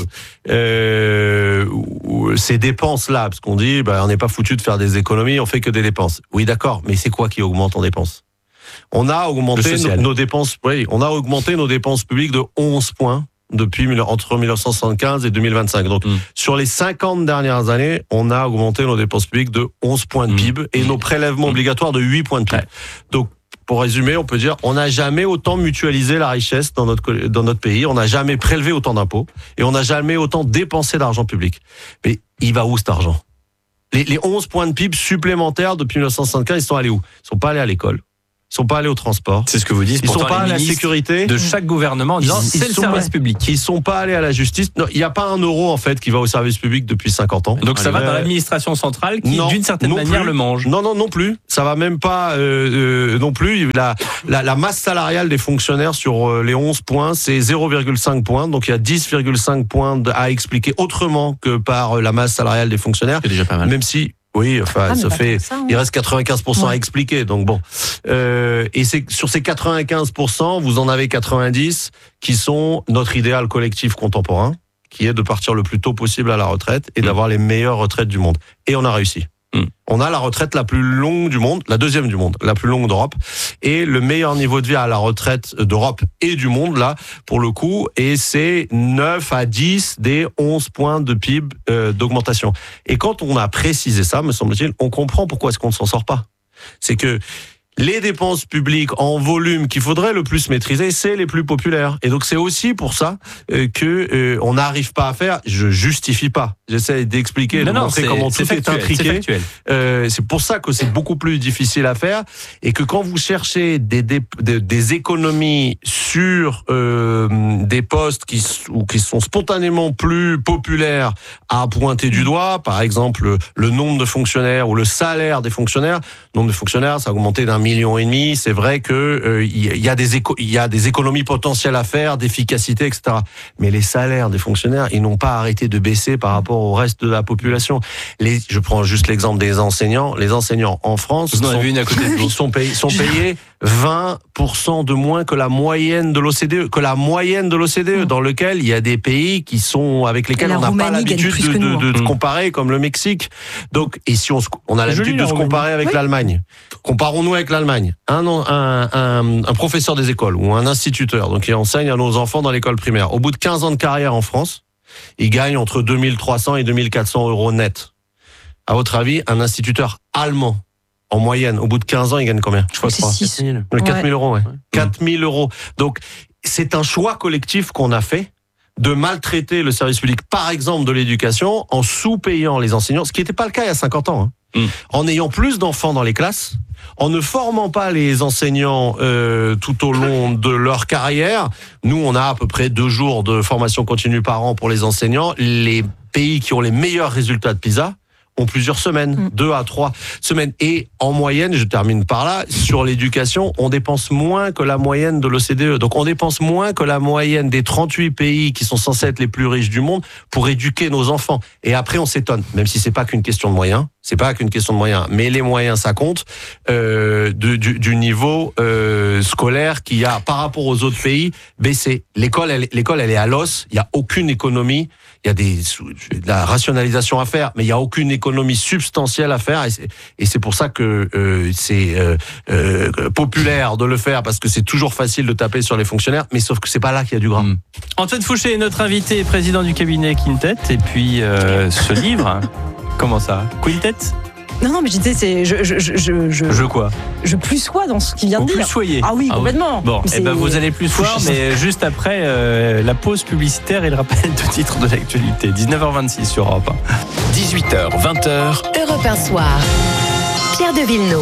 euh, ces dépenses-là, parce qu'on dit, bah, on n'est pas foutu de faire des économies, on fait que des dépenses. Oui, d'accord, mais c'est quoi qui augmente en dépenses ? On a augmenté nos, nos dépenses, oui, on a augmenté nos dépenses publiques de onze points depuis entre dix-neuf cent soixante-quinze et deux mille vingt-cinq. Donc, mmh. sur les cinquante dernières années, on a augmenté nos dépenses publiques de onze points de P I B mmh. et nos prélèvements mmh. obligatoires de huit points de P I B. Ouais. Donc, pour résumer, on peut dire, on n'a jamais autant mutualisé la richesse dans notre, dans notre pays, on n'a jamais prélevé autant d'impôts et on n'a jamais autant dépensé d'argent public. Mais il va où cet argent ? les, les onze points de P I B supplémentaires depuis dix-neuf cent soixante-quinze, ils sont allés où ? Ils sont pas allés à l'école. Ils sont pas allés au transport. C'est ce que vous dites. Ils sont pas allés à la sécurité de chaque gouvernement en disant c'est le service public. Ils sont pas allés à la justice. Non, il y a pas un euro en fait qui va au service public depuis cinquante ans. Donc ça va dans l'administration centrale qui non, d'une certaine manière plus. le mange. Non non non plus. Ça va même pas euh, euh, non plus. La, la la masse salariale des fonctionnaires sur euh, les onze points, c'est zéro virgule cinq points. Donc il y a dix virgule cinq points à expliquer autrement que par euh, la masse salariale des fonctionnaires. C'est déjà pas mal. Même si oui, enfin, ah, ça fait. Ça, hein. Il reste quatre-vingt-quinze pour cent ouais. à expliquer, donc bon. Euh, et c'est sur ces quatre-vingt-quinze pour cent, vous en avez quatre-vingt-dix qui sont notre idéal collectif contemporain, qui est de partir le plus tôt possible à la retraite et mmh. d'avoir les meilleures retraites du monde. Et on a réussi. Mmh. On a la retraite la plus longue du monde, la deuxième du monde, la plus longue d'Europe, et le meilleur niveau de vie à la retraite d'Europe et du monde, là, pour le coup, et c'est neuf à dix des onze points de P I B euh, d'augmentation. Et quand on a précisé ça, me semble-t-il, on comprend pourquoi est-ce qu'on ne s'en sort pas. C'est que les dépenses publiques en volume qu'il faudrait le plus maîtriser, c'est les plus populaires. Et donc c'est aussi pour ça euh, que euh, on n'arrive pas à faire. Je justifie pas. J'essaie d'expliquer, de montrer comment tout est intriqué. C'est, euh, c'est pour ça que c'est beaucoup plus difficile à faire et que quand vous cherchez des des, des, des économies sur euh, des postes qui ou qui sont spontanément plus populaires à pointer du doigt, par exemple le nombre de fonctionnaires ou le salaire des fonctionnaires. Le nombre de fonctionnaires, ça a augmenté d'un million et demi. C'est vrai que euh, il y a des éco- il y a des économies potentielles à faire, d'efficacité, et cetera. Mais les salaires des fonctionnaires, ils n'ont pas arrêté de baisser par rapport au reste de la population. Les, je prends juste l'exemple des enseignants. Les enseignants en France vous en avez une à côté de vous. sont payés, sont payés vingt pour cent de moins que la moyenne de l'O C D E, que la moyenne de l'O C D E, dans lequel il y a des pays qui sont avec lesquels on n'a pas l'habitude de, de, de, de comparer, comme le Mexique. Donc, et si on, se, on a l'habitude de se comparer avec oui. l'Allemagne, comparons-nous avec l'Allemagne. Un, un, un, un professeur des écoles ou un instituteur, donc qui enseigne à nos enfants dans l'école primaire, au bout de quinze ans de carrière en France, il gagne entre deux mille trois cents et deux mille quatre cents euros net. À votre avis, un instituteur allemand, en moyenne, au bout de quinze ans, il gagne combien? Je crois trois. quatre mille. quatre mille euros, ouais. ouais. quatre mille euros. Donc, c'est un choix collectif qu'on a fait de maltraiter le service public, par exemple de l'éducation, en sous-payant les enseignants, ce qui n'était pas le cas il y a cinquante ans. Hein. Mmh. En ayant plus d'enfants dans les classes, en ne formant pas les enseignants euh, tout au long de leur carrière. Nous, on a à peu près deux jours de formation continue par an pour les enseignants. Les pays qui ont les meilleurs résultats de PISA ont plusieurs semaines, mmh. deux à trois semaines. Et en moyenne, je termine par là, sur l'éducation, on dépense moins que la moyenne de l'O C D E. Donc on dépense moins que la moyenne des trente-huit pays qui sont censés être les plus riches du monde pour éduquer nos enfants. Et après, on s'étonne, même si c'est pas qu'une question de moyens, c'est pas qu'une question de moyens, mais les moyens, ça compte, euh, du, du, du niveau euh, scolaire qu'il y a par rapport aux autres pays baissé. L'école, elle, l'école, elle est à l'os, il y a aucune économie. Il y a des, de la rationalisation à faire, mais il n'y a aucune économie substantielle à faire. Et c'est, et c'est pour ça que euh, c'est euh, euh, populaire de le faire, parce que c'est toujours facile de taper sur les fonctionnaires, mais sauf que c'est pas là qu'il y a du gras. Mmh. Antoine Fouché est notre invité, président du cabinet Quintet, et puis euh, ce livre, comment ça, Quintet ? Non, non, mais je disais, c'est. Je, je, je, je, je quoi Je plus sois dans ce qu'il vient de dire. Plus soyez. Ah oui, complètement. Ah oui. Bon, et eh ben vous allez plus soir, mais juste après euh, la pause publicitaire et le rappel de titre de l'actualité. dix-neuf heures vingt-six sur Europe un. dix-huit heures, vingt heures. Europe un soir. Pierre de Villeneuve.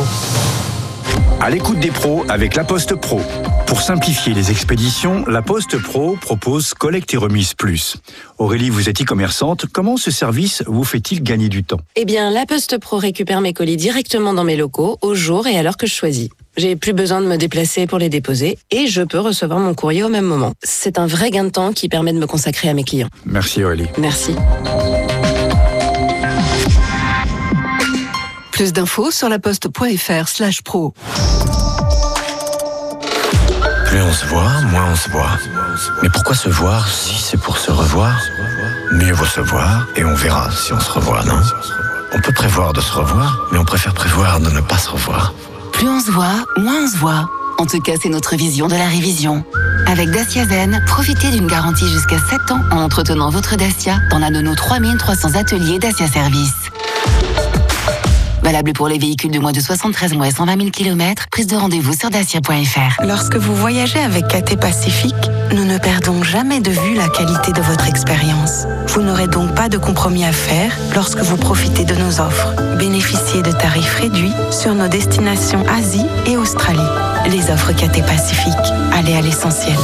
À l'écoute des pros avec La Poste Pro. Pour simplifier les expéditions, La Poste Pro propose Collecte et Remise Plus. Aurélie, vous êtes e-commerçante. Comment ce service vous fait-il gagner du temps ? Eh bien, La Poste Pro récupère mes colis directement dans mes locaux, au jour et à l'heure que je choisis. J'ai plus besoin de me déplacer pour les déposer et je peux recevoir mon courrier au même moment. C'est un vrai gain de temps qui permet de me consacrer à mes clients. Merci Aurélie. Merci. Plus d'infos sur laposte.fr slash pro. Plus on se voit, moins on se voit. Mais pourquoi se voir si c'est pour se revoir? Mieux vaut se voir et on verra si on se revoit, non? On peut prévoir de se revoir, mais on préfère prévoir de ne pas se revoir. Plus on se voit, moins on se voit. En tout cas, c'est notre vision de la révision. Avec Dacia Zen, profitez d'une garantie jusqu'à sept ans en entretenant votre Dacia dans l'un de nos trois mille trois cents ateliers Dacia Service. Valable pour les véhicules de moins de soixante-treize mois et cent vingt mille kilomètres. Prise de rendez-vous sur dacia point f r. Lorsque vous voyagez avec Cathay Pacifique, nous ne perdons jamais de vue la qualité de votre expérience. Vous n'aurez donc pas de compromis à faire lorsque vous profitez de nos offres. Bénéficiez de tarifs réduits sur nos destinations Asie et Australie. Les offres Cathay Pacifique. Allez à l'essentiel.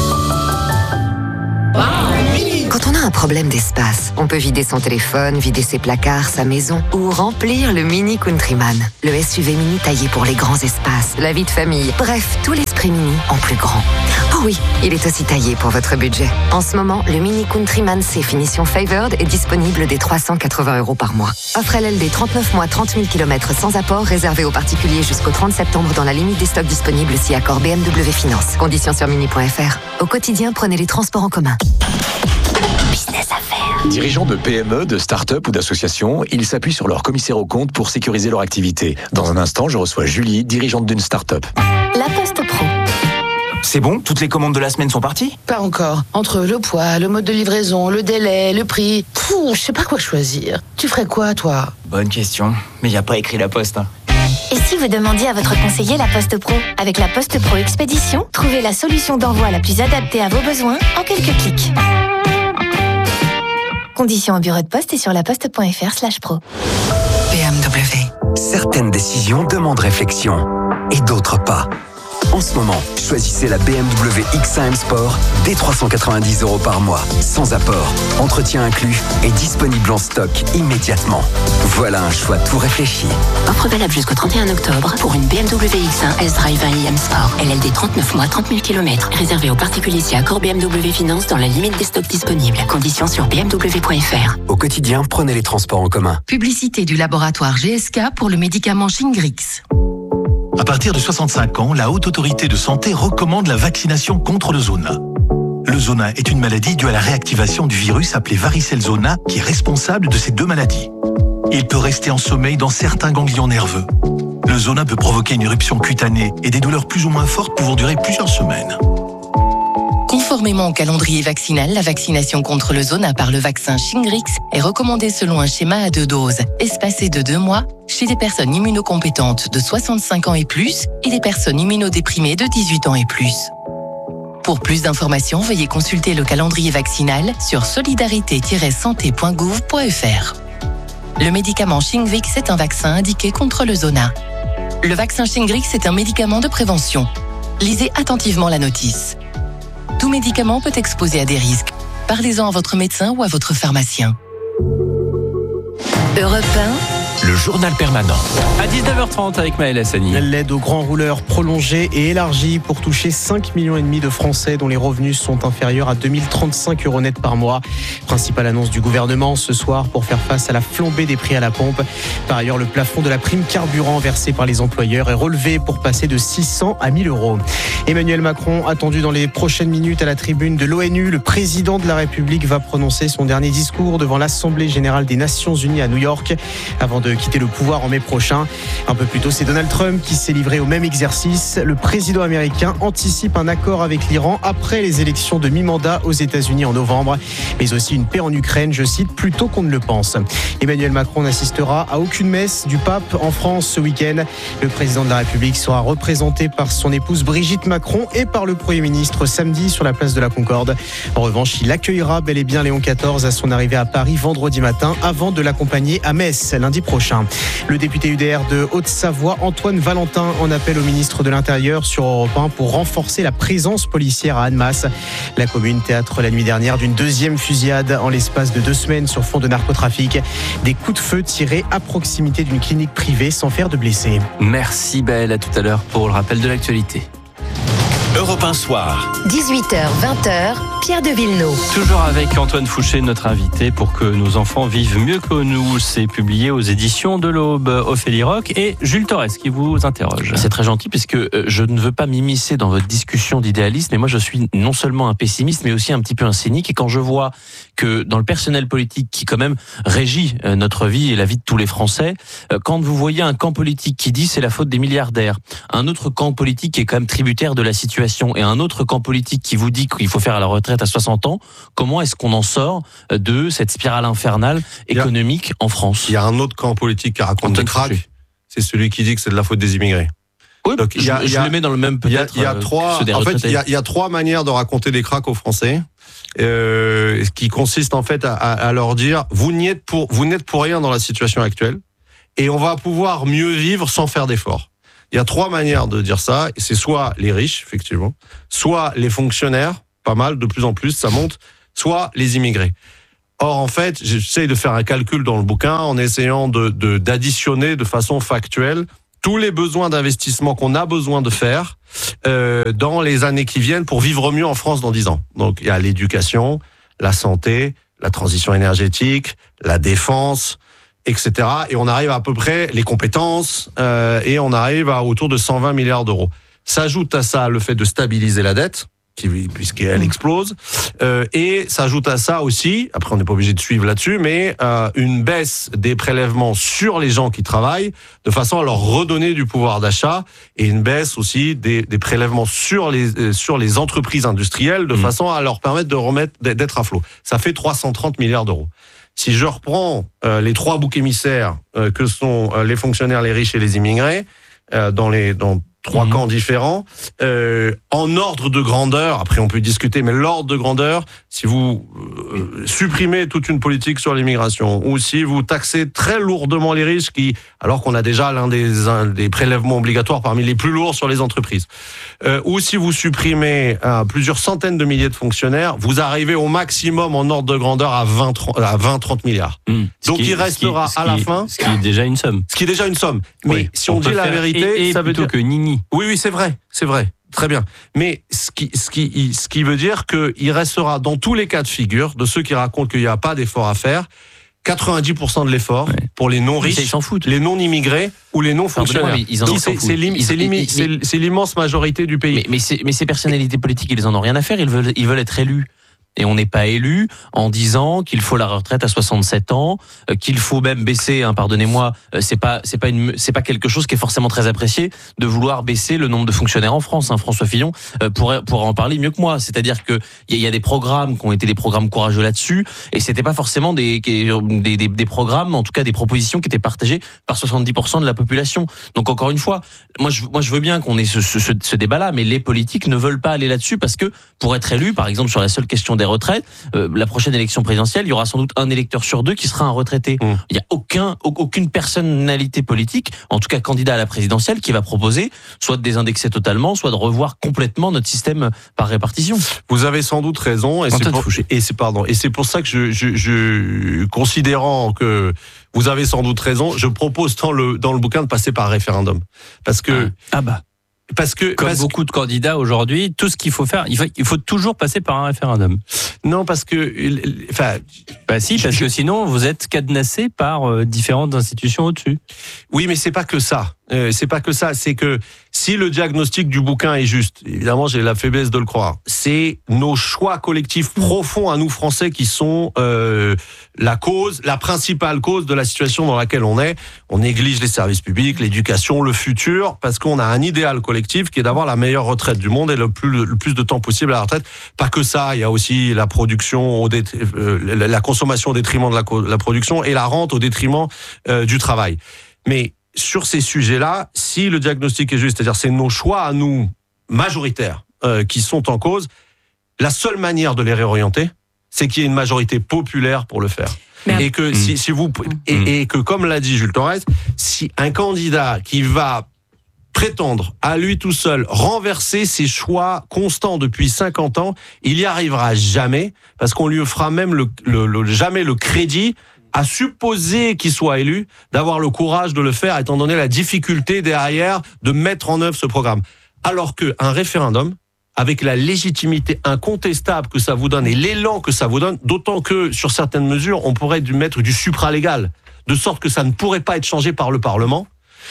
Quand on a un problème d'espace, on peut vider son téléphone, vider ses placards, sa maison ou remplir le Mini Countryman. Le S U V mini taillé pour les grands espaces, la vie de famille, bref, tout l'esprit mini en plus grand. Oh oui, il est aussi taillé pour votre budget. En ce moment, le Mini Countryman C finition Favored est disponible dès trois cent quatre-vingts euros par mois. Offre L L D trente-neuf mois, trente mille kilomètres sans apport, réservé aux particuliers jusqu'au trente septembre dans la limite des stocks disponibles si accord B M W Finance. Conditions sur mini point f r. Au quotidien, prenez les transports en commun. Business à faire. Dirigeants de P M E, de start-up ou d'associations, ils s'appuient sur leur commissaire aux comptes pour sécuriser leur activité. Dans un instant, je reçois Julie, dirigeante d'une start-up. La Poste Pro. C'est bon? Toutes les commandes de la semaine sont parties? Pas encore. Entre le poids, le mode de livraison, le délai, le prix... Pouh, je sais pas quoi choisir. Tu ferais quoi, toi? Bonne question. Mais y a pas écrit La Poste. Hein. Et si vous demandiez à votre conseiller La Poste Pro? Avec La Poste Pro Expédition, trouvez la solution d'envoi la plus adaptée à vos besoins en quelques clics. Conditions au bureau de poste et sur laposte.fr slash pro. B M W. Certaines décisions demandent réflexion et d'autres pas. En ce moment, choisissez la B M W X un M Sport dès trois cent quatre-vingt-dix euros par mois, sans apport, entretien inclus et disponible en stock immédiatement. Voilà un choix tout réfléchi. Offre valable jusqu'au trente et un octobre pour une B M W X un S-Drive un i M Sport. L L D trente-neuf mois, trente mille kilomètres. Réservé aux particuliers si accord B M W Finance dans la limite des stocks disponibles. Conditions sur b m w point f r. Au quotidien, prenez les transports en commun. Publicité du laboratoire G S K pour le médicament Shingrix. À partir de soixante-cinq ans, la Haute Autorité de Santé recommande la vaccination contre le zona. Le zona est une maladie due à la réactivation du virus appelé varicelle zona qui est responsable de ces deux maladies. Il peut rester en sommeil dans certains ganglions nerveux. Le zona peut provoquer une éruption cutanée et des douleurs plus ou moins fortes pouvant durer plusieurs semaines. Conformément au calendrier vaccinal, la vaccination contre le zona par le vaccin Shingrix est recommandée selon un schéma à deux doses, espacé de deux mois, chez des personnes immunocompétentes de soixante-cinq ans et plus et des personnes immunodéprimées de dix-huit ans et plus. Pour plus d'informations, veuillez consulter le calendrier vaccinal sur solidarité tiret santé point gouv point f r. Le médicament Shingrix est un vaccin indiqué contre le zona. Le vaccin Shingrix est un médicament de prévention. Lisez attentivement la notice. Tout médicament peut exposer à des risques. Parlez-en à votre médecin ou à votre pharmacien. Europe un. Le journal permanent. À dix-neuf heures trente avec Maël Hassani. L'aide aux grands rouleurs prolongée et élargie pour toucher cinq millions et demi de Français dont les revenus sont inférieurs à deux mille trente-cinq euros net par mois. Principale annonce du gouvernement ce soir pour faire face à la flambée des prix à la pompe. Par ailleurs, le plafond de la prime carburant versée par les employeurs est relevé pour passer de six cents à mille euros. Emmanuel Macron attendu dans les prochaines minutes à la tribune de l'ONU. Le président de la République va prononcer son dernier discours devant l'Assemblée générale des Nations unies à New York avant de quitter le pouvoir en mai prochain. Un peu plus tôt, c'est Donald Trump qui s'est livré au même exercice. Le président américain anticipe un accord avec l'Iran après les élections de mi-mandat aux États-Unis en novembre, mais aussi une paix en Ukraine, je cite, plus tôt qu'on ne le pense. Emmanuel Macron n'assistera à aucune messe du pape en France ce week-end. Le président de la République sera représenté par son épouse Brigitte Macron Macron et par le Premier ministre samedi sur la place de la Concorde. En revanche, il accueillera bel et bien Léon quatorze à son arrivée à Paris vendredi matin avant de l'accompagner à Metz lundi prochain. Le député U D R de Haute-Savoie, Antoine Valentin, en appelle au ministre de l'Intérieur sur Europe un pour renforcer la présence policière à Annemasse. La commune, théâtre la nuit dernière d'une deuxième fusillade en l'espace de deux semaines sur fond de narcotrafic. Des coups de feu tirés à proximité d'une clinique privée sans faire de blessés. Merci Belle, à tout à l'heure pour le rappel de l'actualité. Europe un Soir. dix-huit heures vingt heures, Pierre de Villeneuve. Toujours avec Antoine Fouché, notre invité, pour que nos enfants vivent mieux que nous. C'est publié aux éditions de l'Aube. Ophélie Roch et Jules Torres qui vous interroge. C'est très gentil puisque je ne veux pas m'immiscer dans votre discussion d'idéalisme, mais moi je suis non seulement un pessimiste, mais aussi un petit peu un cynique. Et quand je vois que dans le personnel politique qui quand même régit notre vie et la vie de tous les Français, quand vous voyez un camp politique qui dit c'est la faute des milliardaires, un autre camp politique qui est quand même tributaire de la situation, et un autre camp politique qui vous dit qu'il faut faire à la retraite à soixante ans, comment est-ce qu'on en sort de cette spirale infernale économique en France? Il y a un autre camp politique qui raconte des cracks, c'est celui qui dit que c'est de la faute des immigrés. Oui, donc, il y a, je, je il y a, le mets dans le même peut-être. Il y a, il y a trois, en fait, il y a, il y a trois manières de raconter des cracks aux Français, euh, qui consiste en fait à, à leur dire vous n'êtes pour, vous n'êtes pour rien dans la situation actuelle, et on va pouvoir mieux vivre sans faire d'efforts. Il y a trois manières de dire ça. C'est soit les riches, effectivement, soit les fonctionnaires, pas mal, de plus en plus, ça monte, soit les immigrés. Or, en fait, j'essaye de faire un calcul dans le bouquin en essayant de, de, d'additionner de façon factuelle tous les besoins d'investissement qu'on a besoin de faire euh, dans les années qui viennent pour vivre mieux en France dans dix ans. Donc, il y a l'éducation, la santé, la transition énergétique, la défense, et cetera. Et on arrive à, à peu près les compétences euh, et on arrive à autour de cent vingt milliards d'euros. S'ajoute à ça le fait de stabiliser la dette, qui, puisqu'elle explose, euh, et s'ajoute à ça aussi, après on n'est pas obligé de suivre là-dessus, mais euh, une baisse des prélèvements sur les gens qui travaillent, de façon à leur redonner du pouvoir d'achat, et une baisse aussi des, des prélèvements sur les euh, sur les entreprises industrielles, de mmh. façon à leur permettre de remettre d'être à flot. Ça fait trois cent trente milliards d'euros. Si je reprends euh, les trois boucs émissaires euh, que sont euh, les fonctionnaires, les riches et les immigrés, euh, dans les dans trois mmh. camps différents, euh, en ordre de grandeur, après on peut discuter, mais l'ordre de grandeur, si vous euh, supprimez toute une politique sur l'immigration, ou si vous taxez très lourdement les riches, qui, alors qu'on a déjà l'un des, un des prélèvements obligatoires parmi les plus lourds sur les entreprises, euh, ou si vous supprimez euh, plusieurs centaines de milliers de fonctionnaires, vous arrivez au maximum en ordre de grandeur à vingt à trente milliards. Mmh. Donc qui, il restera qui, à la qui, fin... Ce qui est déjà une somme. Ce qui est déjà une somme. Mais oui, si on, on dit la vérité, et, et ça veut dire... que Nini. Oui, oui, c'est vrai, c'est vrai. Très bien. Mais ce qui, ce qui, ce qui veut dire qu'il restera dans tous les cas de figure de ceux qui racontent qu'il n'y a pas d'effort à faire, quatre-vingt-dix pour cent de l'effort ouais. pour les non-riches, les non-immigrés ou les non-fonctionnaires. Ils en ont c'est, c'est, lim, c'est, limi, c'est, c'est l'immense majorité du pays. Mais, mais, c'est, mais ces personnalités politiques, ils en ont rien à faire, ils veulent, ils veulent être élus. Et on n'est pas élu en disant qu'il faut la retraite à soixante-sept ans, euh, qu'il faut même baisser. Hein, pardonnez-moi, euh, c'est pas c'est pas une c'est pas quelque chose qui est forcément très apprécié de vouloir baisser le nombre de fonctionnaires en France. Hein. François Fillon euh, pourrait pourrait en parler mieux que moi. C'est-à-dire que il y, y a des programmes qui ont été des programmes courageux là-dessus, et c'était pas forcément des des, des des programmes, en tout cas des propositions qui étaient partagées par soixante-dix pour cent de la population. Donc encore une fois, moi je moi je veux bien qu'on ait ce ce, ce, ce débat-là, mais les politiques ne veulent pas aller là-dessus parce que pour être élu, par exemple sur la seule question des retraites, euh, la prochaine élection présidentielle, il y aura sans doute un électeur sur deux qui sera un retraité. Mmh. Il n'y a aucun, aucune personnalité politique, en tout cas candidat à la présidentielle, qui va proposer soit de désindexer totalement, soit de revoir complètement notre système par répartition. Vous avez sans doute raison, et c'est, pour, et c'est pardon, et c'est pour ça que je, je, je, considérant que vous avez sans doute raison, je propose dans le dans le bouquin de passer par référendum, parce que ah, ah bah. Parce que comme parce beaucoup de candidats aujourd'hui, tout ce qu'il faut faire, il faut, il faut toujours passer par un référendum. Non, parce que, enfin, bah si, parce je, que sinon vous êtes cadenassé par euh, différentes institutions au-dessus. Oui, mais c'est pas que ça. Euh, c'est pas que ça. C'est que si le diagnostic du bouquin est juste, évidemment, j'ai la faiblesse de le croire. C'est nos choix collectifs profonds à nous Français qui sont euh, la cause, la principale cause de la situation dans laquelle on est. On néglige les services publics, l'éducation, le futur, parce qu'on a un idéal collectif qui est d'avoir la meilleure retraite du monde et le plus le plus de temps possible à la retraite. Pas que ça, il y a aussi la production, au dé, euh, la consommation au détriment de la, la production et la rente au détriment euh, du travail. Mais sur ces sujets-là, si le diagnostic est juste, c'est-à-dire c'est nos choix à nous, majoritaires euh, qui sont en cause. La seule manière de les réorienter, c'est qu'il y ait une majorité populaire pour le faire. Mais et que mmh. si, si vous et, mmh. et que comme l'a dit Jules Torres, si un candidat qui va prétendre à lui tout seul renverser ses choix constants depuis cinquante ans, il y arrivera jamais, parce qu'on lui fera même le, le, le jamais le crédit, à supposer qu'il soit élu, d'avoir le courage de le faire, étant donné la difficulté derrière de mettre en œuvre ce programme. Alors qu'un référendum, avec la légitimité incontestable que ça vous donne et l'élan que ça vous donne, d'autant que sur certaines mesures, on pourrait mettre du supralégal, de sorte que ça ne pourrait pas être changé par le Parlement.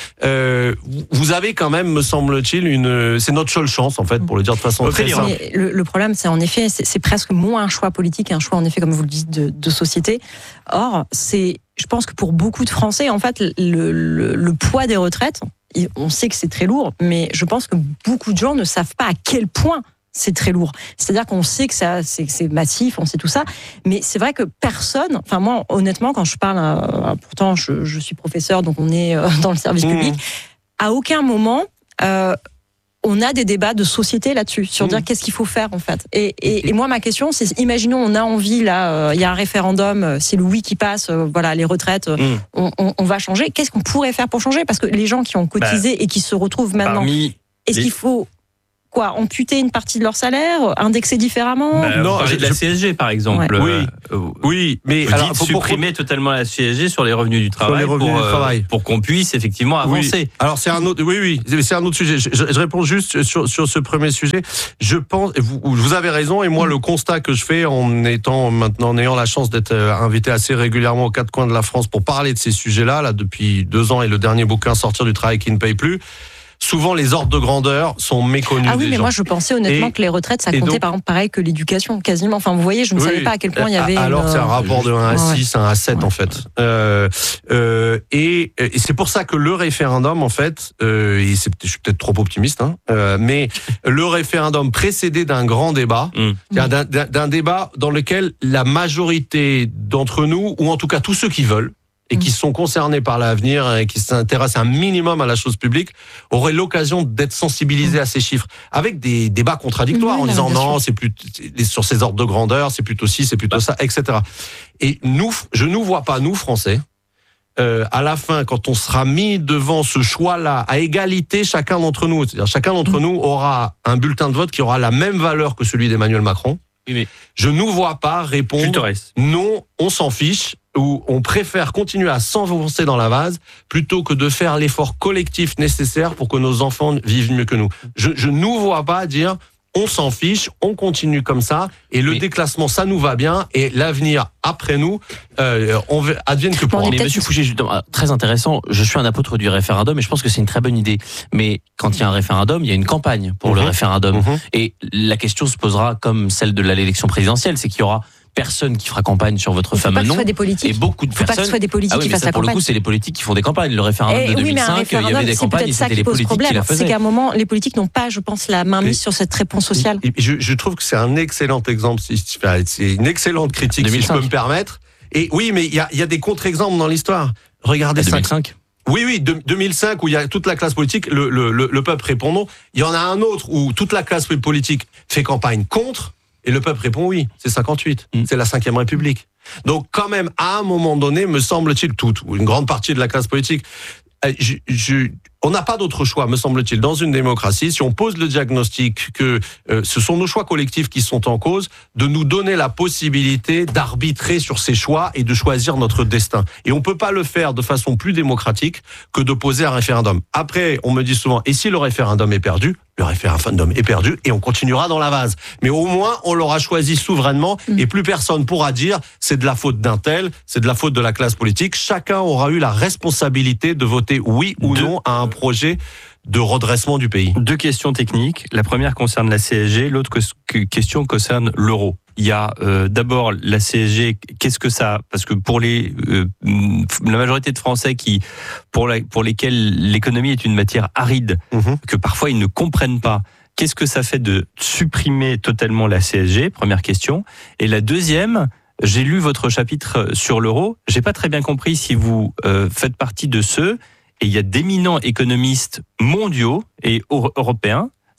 Euh, vous avez quand même, me semble-t-il, une, c'est notre seule chance en fait, pour le dire de façon très simple. Le, le problème, c'est en effet, c'est, c'est presque moins un choix politique, un choix en effet, comme vous le dites, de, de société. Or, c'est, je pense que pour beaucoup de Français, en fait, le, le, le poids des retraites, on sait que c'est très lourd, mais je pense que beaucoup de gens ne savent pas à quel point c'est très lourd. C'est-à-dire qu'on sait que ça, c'est, c'est massif, on sait tout ça, mais c'est vrai que personne, enfin moi, honnêtement, quand je parle, euh, pourtant je, je suis professeur, donc on est euh, dans le service mmh. public, à aucun moment euh, on a des débats de société là-dessus, sur mmh. dire qu'est-ce qu'il faut faire en fait. Et, et, et moi, ma question, c'est, imaginons, on a envie, là, il euh, y a un référendum, euh, c'est le oui qui passe, euh, voilà, les retraites, euh, mmh. on, on, on va changer. Qu'est-ce qu'on pourrait faire pour changer ? Parce que les gens qui ont cotisé bah, et qui se retrouvent maintenant, est-ce les... qu'il faut... Quoi, amputer une partie de leur salaire, indexer différemment? bah, Non, parler de la C S G par exemple. Ouais. Oui, euh, oui, mais vous alors, dites faut, supprimer pour... totalement la C S G sur les revenus du travail, sur les revenus pour, du travail. Euh, pour qu'on puisse effectivement avancer. Oui. Alors c'est un autre, oui, oui, c'est un autre sujet. Je, je réponds juste sur sur ce premier sujet. Je pense, vous, vous avez raison, et moi le constat que je fais en étant maintenant en ayant la chance d'être invité assez régulièrement aux quatre coins de la France pour parler de ces sujets-là, là depuis deux ans et le dernier bouquin Sortir du travail qui ne paye plus. Souvent, les ordres de grandeur sont méconnus. Ah oui, mais gens. moi, je pensais honnêtement et, que les retraites, ça comptait donc, par exemple pareil que l'éducation, quasiment. Enfin, vous voyez, je ne oui, savais pas à quel point il y avait. Alors, une... c'est un rapport de un à six, ouais. un à sept, ouais. en fait. Euh, euh, et, et c'est pour ça que le référendum, en fait, euh, et c'est, je suis peut-être trop optimiste, hein, euh, mais le référendum précédé d'un grand débat, mmh. d'un, d'un, d'un débat dans lequel la majorité d'entre nous, ou en tout cas tous ceux qui veulent, et qui sont concernés par l'avenir et qui s'intéressent un minimum à la chose publique, auraient l'occasion d'être sensibilisés à ces chiffres, avec des débats contradictoires, oui, en disant non, sûr. c'est plus sur ces ordres de grandeur, c'est plutôt ci, c'est plutôt ça, et cetera. Et nous, je nous vois pas, nous Français, euh, à la fin, quand on sera mis devant ce choix-là, à égalité chacun d'entre nous, c'est-à-dire chacun d'entre mmh. nous aura un bulletin de vote qui aura la même valeur que celui d'Emmanuel Macron. Oui, mais je ne nous vois pas répondre non, on s'en fiche, ou on préfère continuer à s'enfoncer dans la vase plutôt que de faire l'effort collectif nécessaire pour que nos enfants vivent mieux que nous. Je, je ne nous vois pas dire on s'en fiche, on continue comme ça, et le mais, déclassement, ça nous va bien, et l'avenir après nous, euh, on veut, advienne que pourra. Mais Monsieur Fouché, justement, très intéressant, je suis un apôtre du référendum, et je pense que c'est une très bonne idée. Mais quand il y a un référendum, il y a une campagne pour mmh. le référendum. Mmh. Et la question se posera comme celle de l'élection présidentielle, c'est qu'il y aura personne qui fera campagne sur votre fameux nom. Des politiques. Et beaucoup de faut personnes. Pas que ce soit des politiques ah oui, qui fassent la pour campagne. le coup, c'est les politiques qui font des campagnes. Le référendum et de deux mille cinq, oui, il y avait des campagnes, et c'était les politiques problème. qui la faisaient. C'est qu'à un moment, les politiques n'ont pas, je pense, la main mise sur cette réponse sociale. Et, et je, je trouve que c'est un excellent exemple. C'est une excellente critique, deux mille cinq. Si je peux me permettre. Et oui, mais il y a, y a des contre-exemples dans l'histoire. Regardez ça. deux mille cinq. Oui, oui, de, deux mille cinq, où il y a toute la classe politique, le, le, le, le peuple répond non. Il y en a un autre où toute la classe politique fait campagne contre. Et le peuple répond oui, c'est cinquante-huit, mmh. c'est la cinquième République. Donc quand même, à un moment donné, me semble-t-il, toute ou une grande partie de la classe politique, je, je, on n'a pas d'autre choix, me semble-t-il, dans une démocratie, si on pose le diagnostic que euh, ce sont nos choix collectifs qui sont en cause, de nous donner la possibilité d'arbitrer sur ces choix et de choisir notre destin. Et on peut pas le faire de façon plus démocratique que de poser un référendum. Après, on me dit souvent, et si le référendum est perdu ? Le référendum est perdu et on continuera dans la vase. Mais au moins, on l'aura choisi souverainement et plus personne pourra dire c'est de la faute d'un tel, c'est de la faute de la classe politique. Chacun aura eu la responsabilité de voter oui ou Deux. non à un projet de redressement du pays. Deux questions techniques. La première concerne la C S G, l'autre question concerne l'euro. Il y a euh, d'abord la C S G, qu'est-ce que ça... Parce que pour les euh, la majorité de Français qui pour, la, pour lesquels l'économie est une matière aride, mmh. que parfois ils ne comprennent pas, qu'est-ce que ça fait de supprimer totalement la C S G? Première question. Et la deuxième, j'ai lu votre chapitre sur l'euro, j'ai pas très bien compris si vous euh, faites partie de ceux, et il y a d'éminents économistes mondiaux et européens,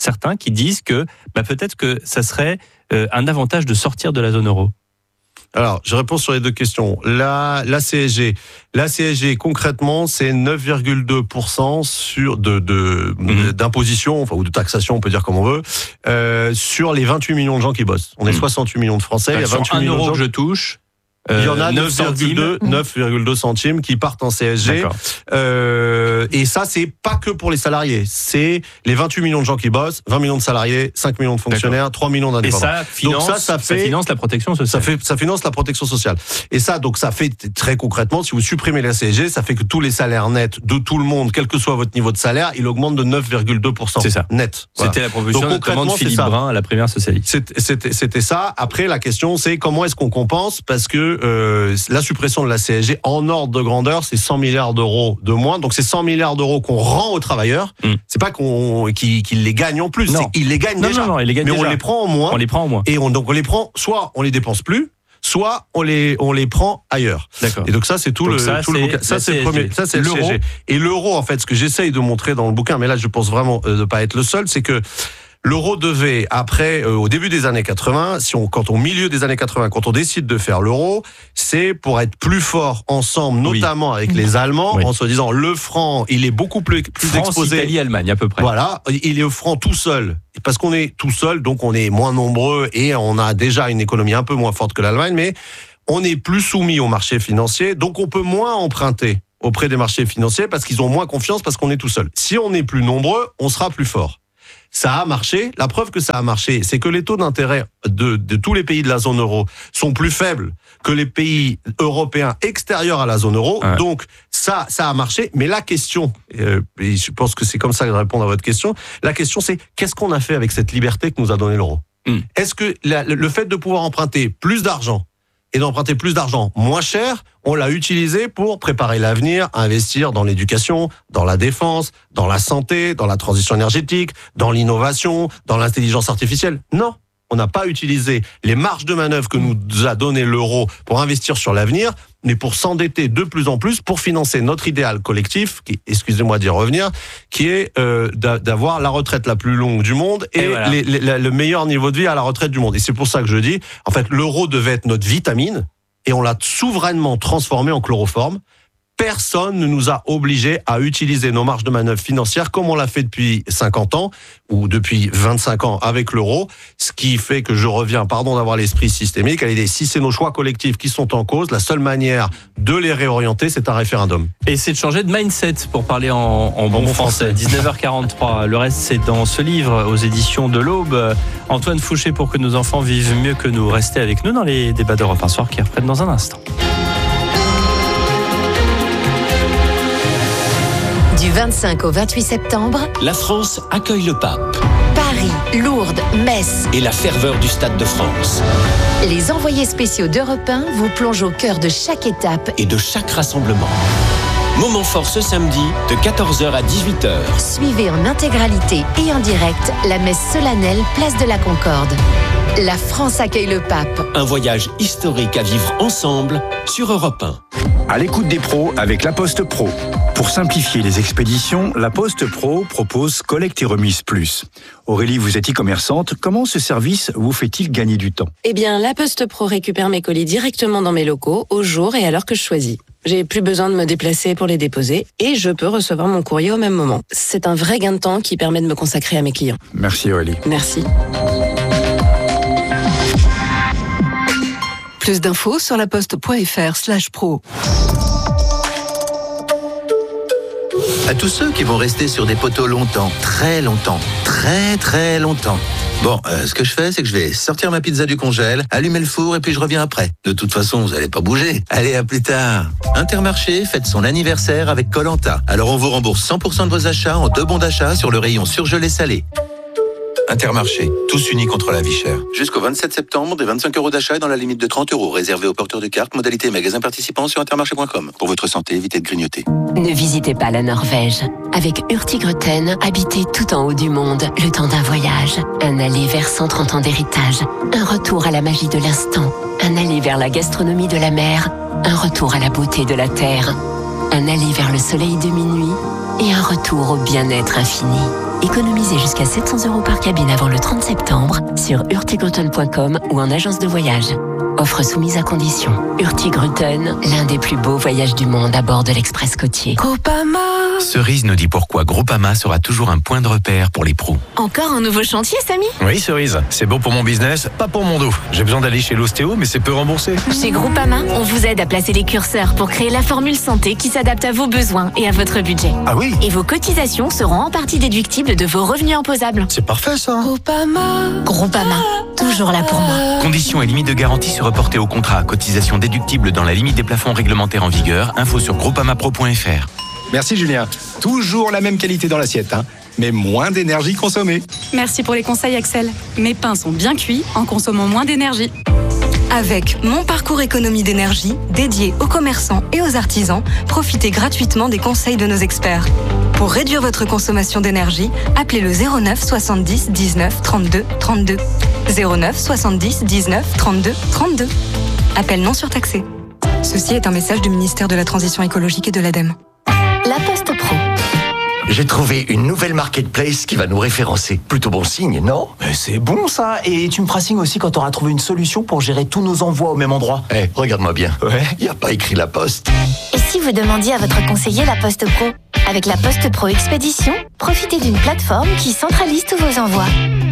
certains qui disent que bah, peut-être que ça serait euh, un avantage de sortir de la zone euro. Alors, je réponds sur les deux questions. La, la C S G, la C S G concrètement, c'est neuf virgule deux pour cent sur de, de mmh. d'imposition, enfin ou de taxation, on peut dire comme on veut, euh, sur les vingt-huit millions de gens qui bossent. On est mmh. soixante-huit millions de Français. Donc, il y a vingt-huit millions un euro de gens. que je touche. Euh, il y en a neuf virgule deux centimes qui partent en C S G. Euh, et ça, c'est pas que pour les salariés. C'est les vingt-huit millions de gens qui bossent, vingt millions de salariés, cinq millions de fonctionnaires, D'accord. trois millions d'indépendants. Et ça finance, donc ça, ça, fait, ça finance la protection sociale. Ça, fait, ça finance la protection sociale. Et ça, donc, ça fait très concrètement, si vous supprimez la C S G, ça fait que tous les salaires nets de tout le monde, quel que soit votre niveau de salaire, il augmente de neuf virgule deux pour cent. C'est ça. Net. Voilà. C'était la proposition notamment de Philippe Brun à la primaire socialiste. C'était, c'était, c'était ça. Après, la question, c'est comment est-ce qu'on compense? Parce que, euh, la suppression de la C S G, en ordre de grandeur, c'est cent milliards d'euros de moins. Donc, c'est cent milliards d'euros qu'on rend aux travailleurs. Mm. C'est pas qu'on, qu'ils, qu'ils les gagnent en plus. Non. C'est qu'ils les gagnent non, déjà. Non, non, ils les gagnent mais déjà. on les prend en moins. On les prend en moins. Et on, donc, on les prend, soit on les dépense plus, soit on les, on les prend ailleurs. D'accord. Et donc, ça, c'est tout donc le, ça, tout le bouquin. Ça, c'est le premier. Ça, c'est l'euro. le C S G. Et l'euro, en fait, ce que j'essaye de montrer dans le bouquin, mais là, je pense vraiment euh, de pas être le seul, c'est que l'euro devait, après, euh, au début des années quatre-vingts, si on, quand au milieu des années quatre-vingts, quand on décide de faire l'euro, c'est pour être plus fort ensemble, notamment oui. avec les Allemands, oui. en se disant le franc, il est beaucoup plus, plus France, exposé. Italie, Allemagne, à peu près. Voilà, il est au franc tout seul. Parce qu'on est tout seul, donc on est moins nombreux et on a déjà une économie un peu moins forte que l'Allemagne, mais on est plus soumis aux marchés financiers, donc on peut moins emprunter auprès des marchés financiers parce qu'ils ont moins confiance parce qu'on est tout seul. Si on est plus nombreux, on sera plus fort. Ça a marché. La preuve que ça a marché, c'est que les taux d'intérêt de, de tous les pays de la zone euro sont plus faibles que les pays européens extérieurs à la zone euro. Ouais. Donc, ça, ça a marché. Mais la question, euh, et je pense que c'est comme ça que je réponds à votre question, la question c'est qu'est-ce qu'on a fait avec cette liberté que nous a donné l'euro ? mm. Est-ce que la, le fait de pouvoir emprunter plus d'argent et d'emprunter plus d'argent moins cher, on l'a utilisé pour préparer l'avenir, investir dans l'éducation, dans la défense, dans la santé, dans la transition énergétique, dans l'innovation, dans l'intelligence artificielle? Non, on n'a pas utilisé les marges de manœuvre que nous a donné l'euro pour investir sur l'avenir, mais pour s'endetter de plus en plus pour financer notre idéal collectif, qui, excusez-moi d'y revenir, qui est euh, d'avoir la retraite la plus longue du monde et, et voilà. les, les, le meilleur niveau de vie à la retraite du monde. Et c'est pour ça que je dis, en fait, l'euro devait être notre vitamine et on l'a souverainement transformé en chloroforme. Personne ne nous a obligés à utiliser nos marges de manœuvre financières comme on l'a fait depuis cinquante ans ou depuis vingt-cinq ans avec l'euro, ce qui fait que je reviens, pardon d'avoir l'esprit systémique, à l'idée, si c'est nos choix collectifs qui sont en cause, la seule manière de les réorienter, c'est un référendum. Et c'est de changer de mindset, pour parler en, en bon, bon français. français. dix-neuf heures quarante-trois, le reste c'est dans ce livre aux éditions de l'Aube. Antoine Fouché, pour que nos enfants vivent mieux que nous. Restez avec nous dans les débats d'Europe un soir qui reprennent dans un instant. Du vingt-cinq au vingt-huit septembre, la France accueille le pape. Paris, Lourdes, Metz et la ferveur du Stade de France. Les envoyés spéciaux d'Europe un vous plongent au cœur de chaque étape et de chaque rassemblement. Moment fort ce samedi de quatorze heures à dix-huit heures. Suivez en intégralité et en direct la messe solennelle Place de la Concorde. La France accueille le pape. Un voyage historique à vivre ensemble sur Europe un. À l'écoute des pros avec La Poste Pro. Pour simplifier les expéditions, La Poste Pro propose collecte et remise plus. Aurélie, vous êtes e-commerçante. Comment ce service vous fait-il gagner du temps ? Eh bien, La Poste Pro récupère mes colis directement dans mes locaux, au jour et à l'heure que je choisis. J'ai plus besoin de me déplacer pour les déposer et je peux recevoir mon courrier au même moment. C'est un vrai gain de temps qui permet de me consacrer à mes clients. Merci Aurélie. Merci. Plus d'infos sur laposte.fr slash pro. À tous ceux qui vont rester sur des poteaux longtemps, très longtemps, très très longtemps. Bon, euh, ce que je fais, c'est que je vais sortir ma pizza du congèle, allumer le four et puis je reviens après. De toute façon, vous allez pas bouger. Allez, à plus tard. Intermarché fête son anniversaire avec Koh-Lanta. Alors on vous rembourse cent pour cent de vos achats en deux bons d'achat sur le rayon surgelé salé. Intermarché, tous unis contre la vie chère. Jusqu'au vingt-sept septembre, des vingt-cinq euros d'achat dans la limite de trente euros, réservé aux porteurs de cartes, modalité magasin participant sur intermarché point com. Pour votre santé, évitez de grignoter. Ne visitez pas la Norvège. Avec Hurtigruten, habitez tout en haut du monde, le temps d'un voyage. Un aller vers cent trente ans d'héritage. Un retour à la magie de l'instant. Un aller vers la gastronomie de la mer. Un retour à la beauté de la terre. Un aller vers le soleil de minuit. Et un retour au bien-être infini. Économisez jusqu'à sept cents euros par cabine avant le trente septembre sur hurtigruten point com ou en agence de voyage. Offre soumise à condition. Hurtigruten, l'un des plus beaux voyages du monde à bord de l'Express côtier. Groupama. Cerise nous dit pourquoi Groupama sera toujours un point de repère pour les pros. Encore un nouveau chantier, Samy? Oui, Cerise. C'est bon pour mon business, pas pour mon dos. J'ai besoin d'aller chez l'ostéo, mais c'est peu remboursé. Chez Groupama, on vous aide à placer les curseurs pour créer la formule santé qui s'adapte à vos besoins et à votre budget. Ah oui? Et vos cotisations seront en partie déductibles de vos revenus imposables. C'est parfait, ça. Groupama. Groupama. Toujours là pour moi. Conditions et limites de garantie se reporter au contrat. Cotisation déductible dans la limite des plafonds réglementaires en vigueur. Info sur groupamapro point f r. Merci Julien. Toujours la même qualité dans l'assiette, hein, mais moins d'énergie consommée. Merci pour les conseils Axel. Mes pains sont bien cuits en consommant moins d'énergie. Avec Mon Parcours Économie d'énergie, dédié aux commerçants et aux artisans, profitez gratuitement des conseils de nos experts. Pour réduire votre consommation d'énergie, appelez le zéro neuf soixante-dix dix-neuf trente-deux trente-deux. zéro neuf soixante-dix dix-neuf trente-deux trente-deux. Appel non surtaxé. Ceci est un message du ministère de la Transition écologique et de l'ADEME. La Poste Pro. J'ai trouvé une nouvelle marketplace qui va nous référencer. Plutôt bon signe, non? Mais c'est bon ça. Et tu me feras signe aussi quand tu auras trouvé une solution pour gérer tous nos envois au même endroit. Eh, hey, regarde-moi bien. Ouais. Il n'y a pas écrit La Poste. Et si vous demandiez à votre conseiller La Poste Pro? Avec La Poste Pro Expédition, profitez d'une plateforme qui centralise tous vos envois.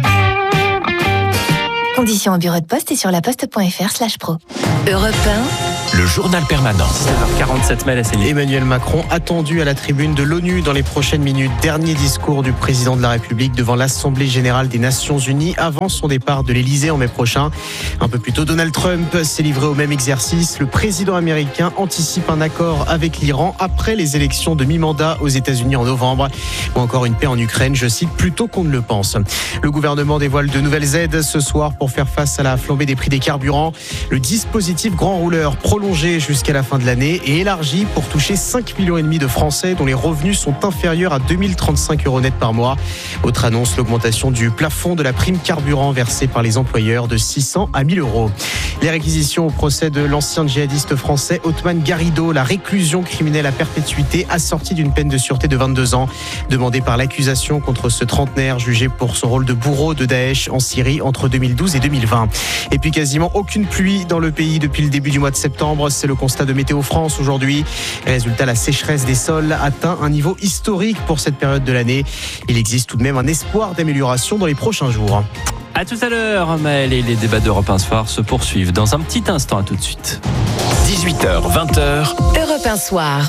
Conditions au bureau de poste et sur laposte point f r slash pro. Europe un, le journal permanent. sept heures quarante-sept, Mel Asseni. Emmanuel Macron attendu à la tribune de l'ONU dans les prochaines minutes. Dernier discours du président de la République devant l'Assemblée générale des Nations Unies avant son départ de l'Elysée en mai prochain. Un peu plus tôt, Donald Trump s'est livré au même exercice. Le président américain anticipe un accord avec l'Iran après les élections de mi-mandat aux États-Unis en novembre. Ou encore une paix en Ukraine, je cite, plutôt qu'on ne le pense. Le gouvernement dévoile de nouvelles aides ce soir pour faire face à la flambée des prix des carburants. Le dispositif grand rouleur prolongé jusqu'à la fin de l'année et élargi pour toucher cinq millions et demi de Français dont les revenus sont inférieurs à deux mille trente-cinq euros net par mois. Autre annonce, l'augmentation du plafond de la prime carburant versée par les employeurs de six cents à mille euros. Les réquisitions au procès de l'ancien djihadiste français Othman Garrido, la réclusion criminelle à perpétuité assortie d'une peine de sûreté de vingt-deux ans, demandée par l'accusation contre ce trentenaire jugé pour son rôle de bourreau de Daesh en Syrie entre deux mille douze et deux mille vingt. Et puis quasiment aucune pluie dans le pays depuis le début du mois de septembre. C'est le constat de Météo France aujourd'hui. Résultat, la sécheresse des sols atteint un niveau historique pour cette période de l'année. Il existe tout de même un espoir d'amélioration dans les prochains jours. À tout à l'heure, Maël, et les débats d'Europe un Soir se poursuivent dans un petit instant. À tout de suite. dix-huit heures, vingt heures. Europe un Soir.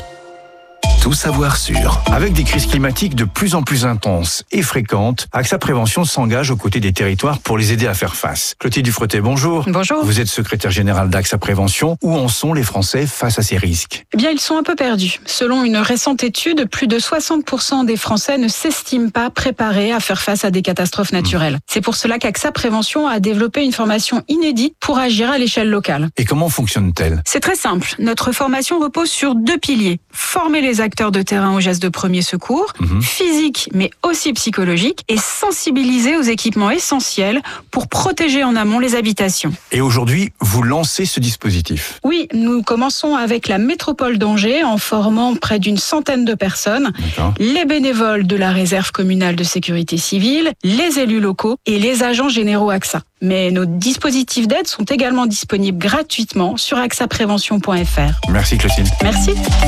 Tout savoir sur. Avec des crises climatiques de plus en plus intenses et fréquentes, AXA Prévention s'engage aux côtés des territoires pour les aider à faire face. Clotilde Dufretet, bonjour. Bonjour. Vous êtes secrétaire générale d'AXA Prévention. Où en sont les Français face à ces risques? Eh bien, ils sont un peu perdus. Selon une récente étude, plus de soixante pour cent des Français ne s'estiment pas préparés à faire face à des catastrophes naturelles. Mmh. C'est pour cela qu'AXA Prévention a développé une formation inédite pour agir à l'échelle locale. Et comment fonctionne-t-elle? C'est très simple. Notre formation repose sur deux piliers. Former les acteurs de terrain aux gestes de premier secours, mmh. physique mais aussi psychologique, et sensibiliser aux équipements essentiels pour protéger en amont les habitations. Et aujourd'hui, vous lancez ce dispositif? Oui, nous commençons avec la métropole d'Angers en formant près d'une centaine de personnes, les bénévoles de la réserve communale de sécurité civile, les élus locaux et les agents généraux AXA. Mais nos dispositifs d'aide sont également disponibles gratuitement sur axa prévention point f r. Merci Clotilde. Merci.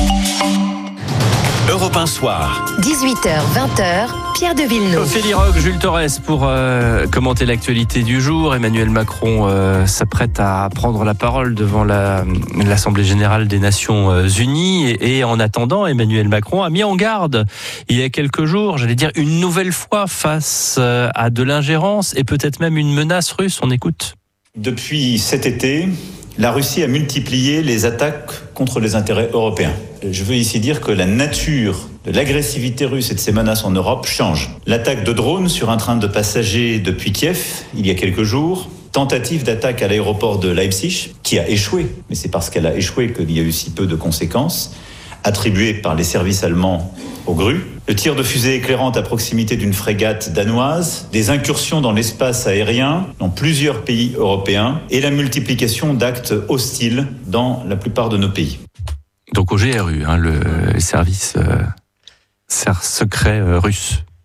Europe un Soir. dix-huit heures, vingt heures, Pierre de Villeneuve. Ophélie Roch, Jules Torres pour euh, commenter l'actualité du jour. Emmanuel Macron euh, s'apprête à prendre la parole devant la, l'Assemblée générale des Nations Unies. Et, et en attendant, Emmanuel Macron a mis en garde il y a quelques jours, j'allais dire une nouvelle fois, face à de l'ingérence et peut-être même une menace russe. On écoute. Depuis cet été, la Russie a multiplié les attaques contre les intérêts européens. Je veux ici dire que la nature de l'agressivité russe et de ses menaces en Europe change. L'attaque de drones sur un train de passagers depuis Kiev, il y a quelques jours. Tentative d'attaque à l'aéroport de Leipzig, qui a échoué, mais c'est parce qu'elle a échoué qu'il y a eu si peu de conséquences, attribuées par les services allemands aux grues. Le tir de fusée éclairante à proximité d'une frégate danoise, des incursions dans l'espace aérien dans plusieurs pays européens et la multiplication d'actes hostiles dans la plupart de nos pays. Donc au G R U, hein, le service euh, secret euh, russe.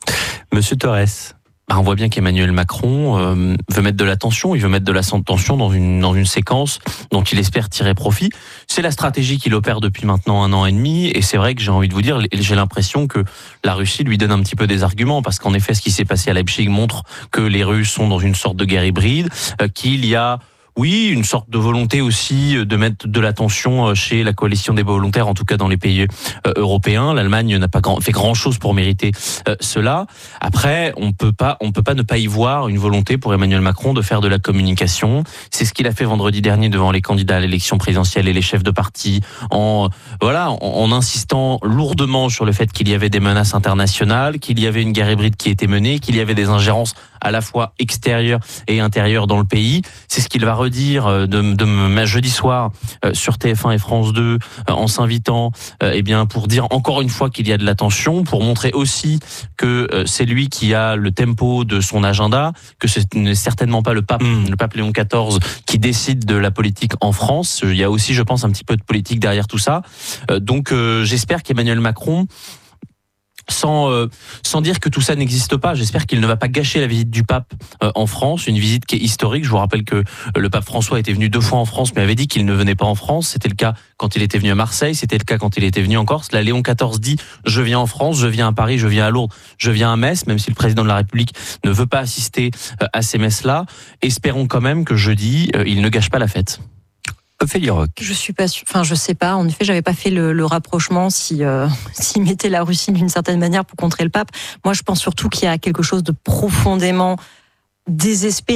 Monsieur Torres. Bah, on voit bien qu'Emmanuel Macron euh, veut mettre de la tension, il veut mettre de la tension dans une dans une séquence dont il espère tirer profit. C'est la stratégie qu'il opère depuis maintenant un an et demi, et c'est vrai que j'ai envie de vous dire, j'ai l'impression que la Russie lui donne un petit peu des arguments, parce qu'en effet, ce qui s'est passé à Leipzig montre que les Russes sont dans une sorte de guerre hybride, euh, qu'il y a oui, une sorte de volonté aussi de mettre de la tension chez la coalition des volontaires, en tout cas dans les pays euh, européens. L'Allemagne n'a pas grand, fait grand-chose pour mériter euh, cela. Après, on peut pas, on peut pas ne pas y voir une volonté pour Emmanuel Macron de faire de la communication. C'est ce qu'il a fait vendredi dernier devant les candidats à l'élection présidentielle et les chefs de parti, en voilà, en, en insistant lourdement sur le fait qu'il y avait des menaces internationales, qu'il y avait une guerre hybride qui était menée, qu'il y avait des ingérences à la fois extérieures et intérieures dans le pays. C'est ce qu'il va redire de, de jeudi soir sur T F un et France deux en s'invitant eh bien pour dire encore une fois qu'il y a de la tension, pour montrer aussi que c'est lui qui a le tempo de son agenda, que ce n'est certainement pas le pape, mmh. le pape Léon quatorze qui décide de la politique en France. Il y a aussi, je pense, un petit peu de politique derrière tout ça. Donc euh, j'espère qu'Emmanuel Macron, Sans, euh, sans dire que tout ça n'existe pas, j'espère qu'il ne va pas gâcher la visite du pape euh, en France, une visite qui est historique. Je vous rappelle que euh, le pape François était venu deux fois en France, mais avait dit qu'il ne venait pas en France. C'était le cas quand il était venu à Marseille, c'était le cas quand il était venu en Corse. Là, Léon quatorze dit « je viens en France, je viens à Paris, je viens à Lourdes, je viens à Metz », même si le président de la République ne veut pas assister euh, à ces messes-là. Espérons quand même que jeudi, euh, il ne gâche pas la fête. Ophélie Roch. Je suis pas sûre, enfin je sais pas. En effet, j'avais pas fait le, le rapprochement si euh, s'il mettait la Russie d'une certaine manière pour contrer le pape. Moi, je pense surtout qu'il y a quelque chose de profondément désespéré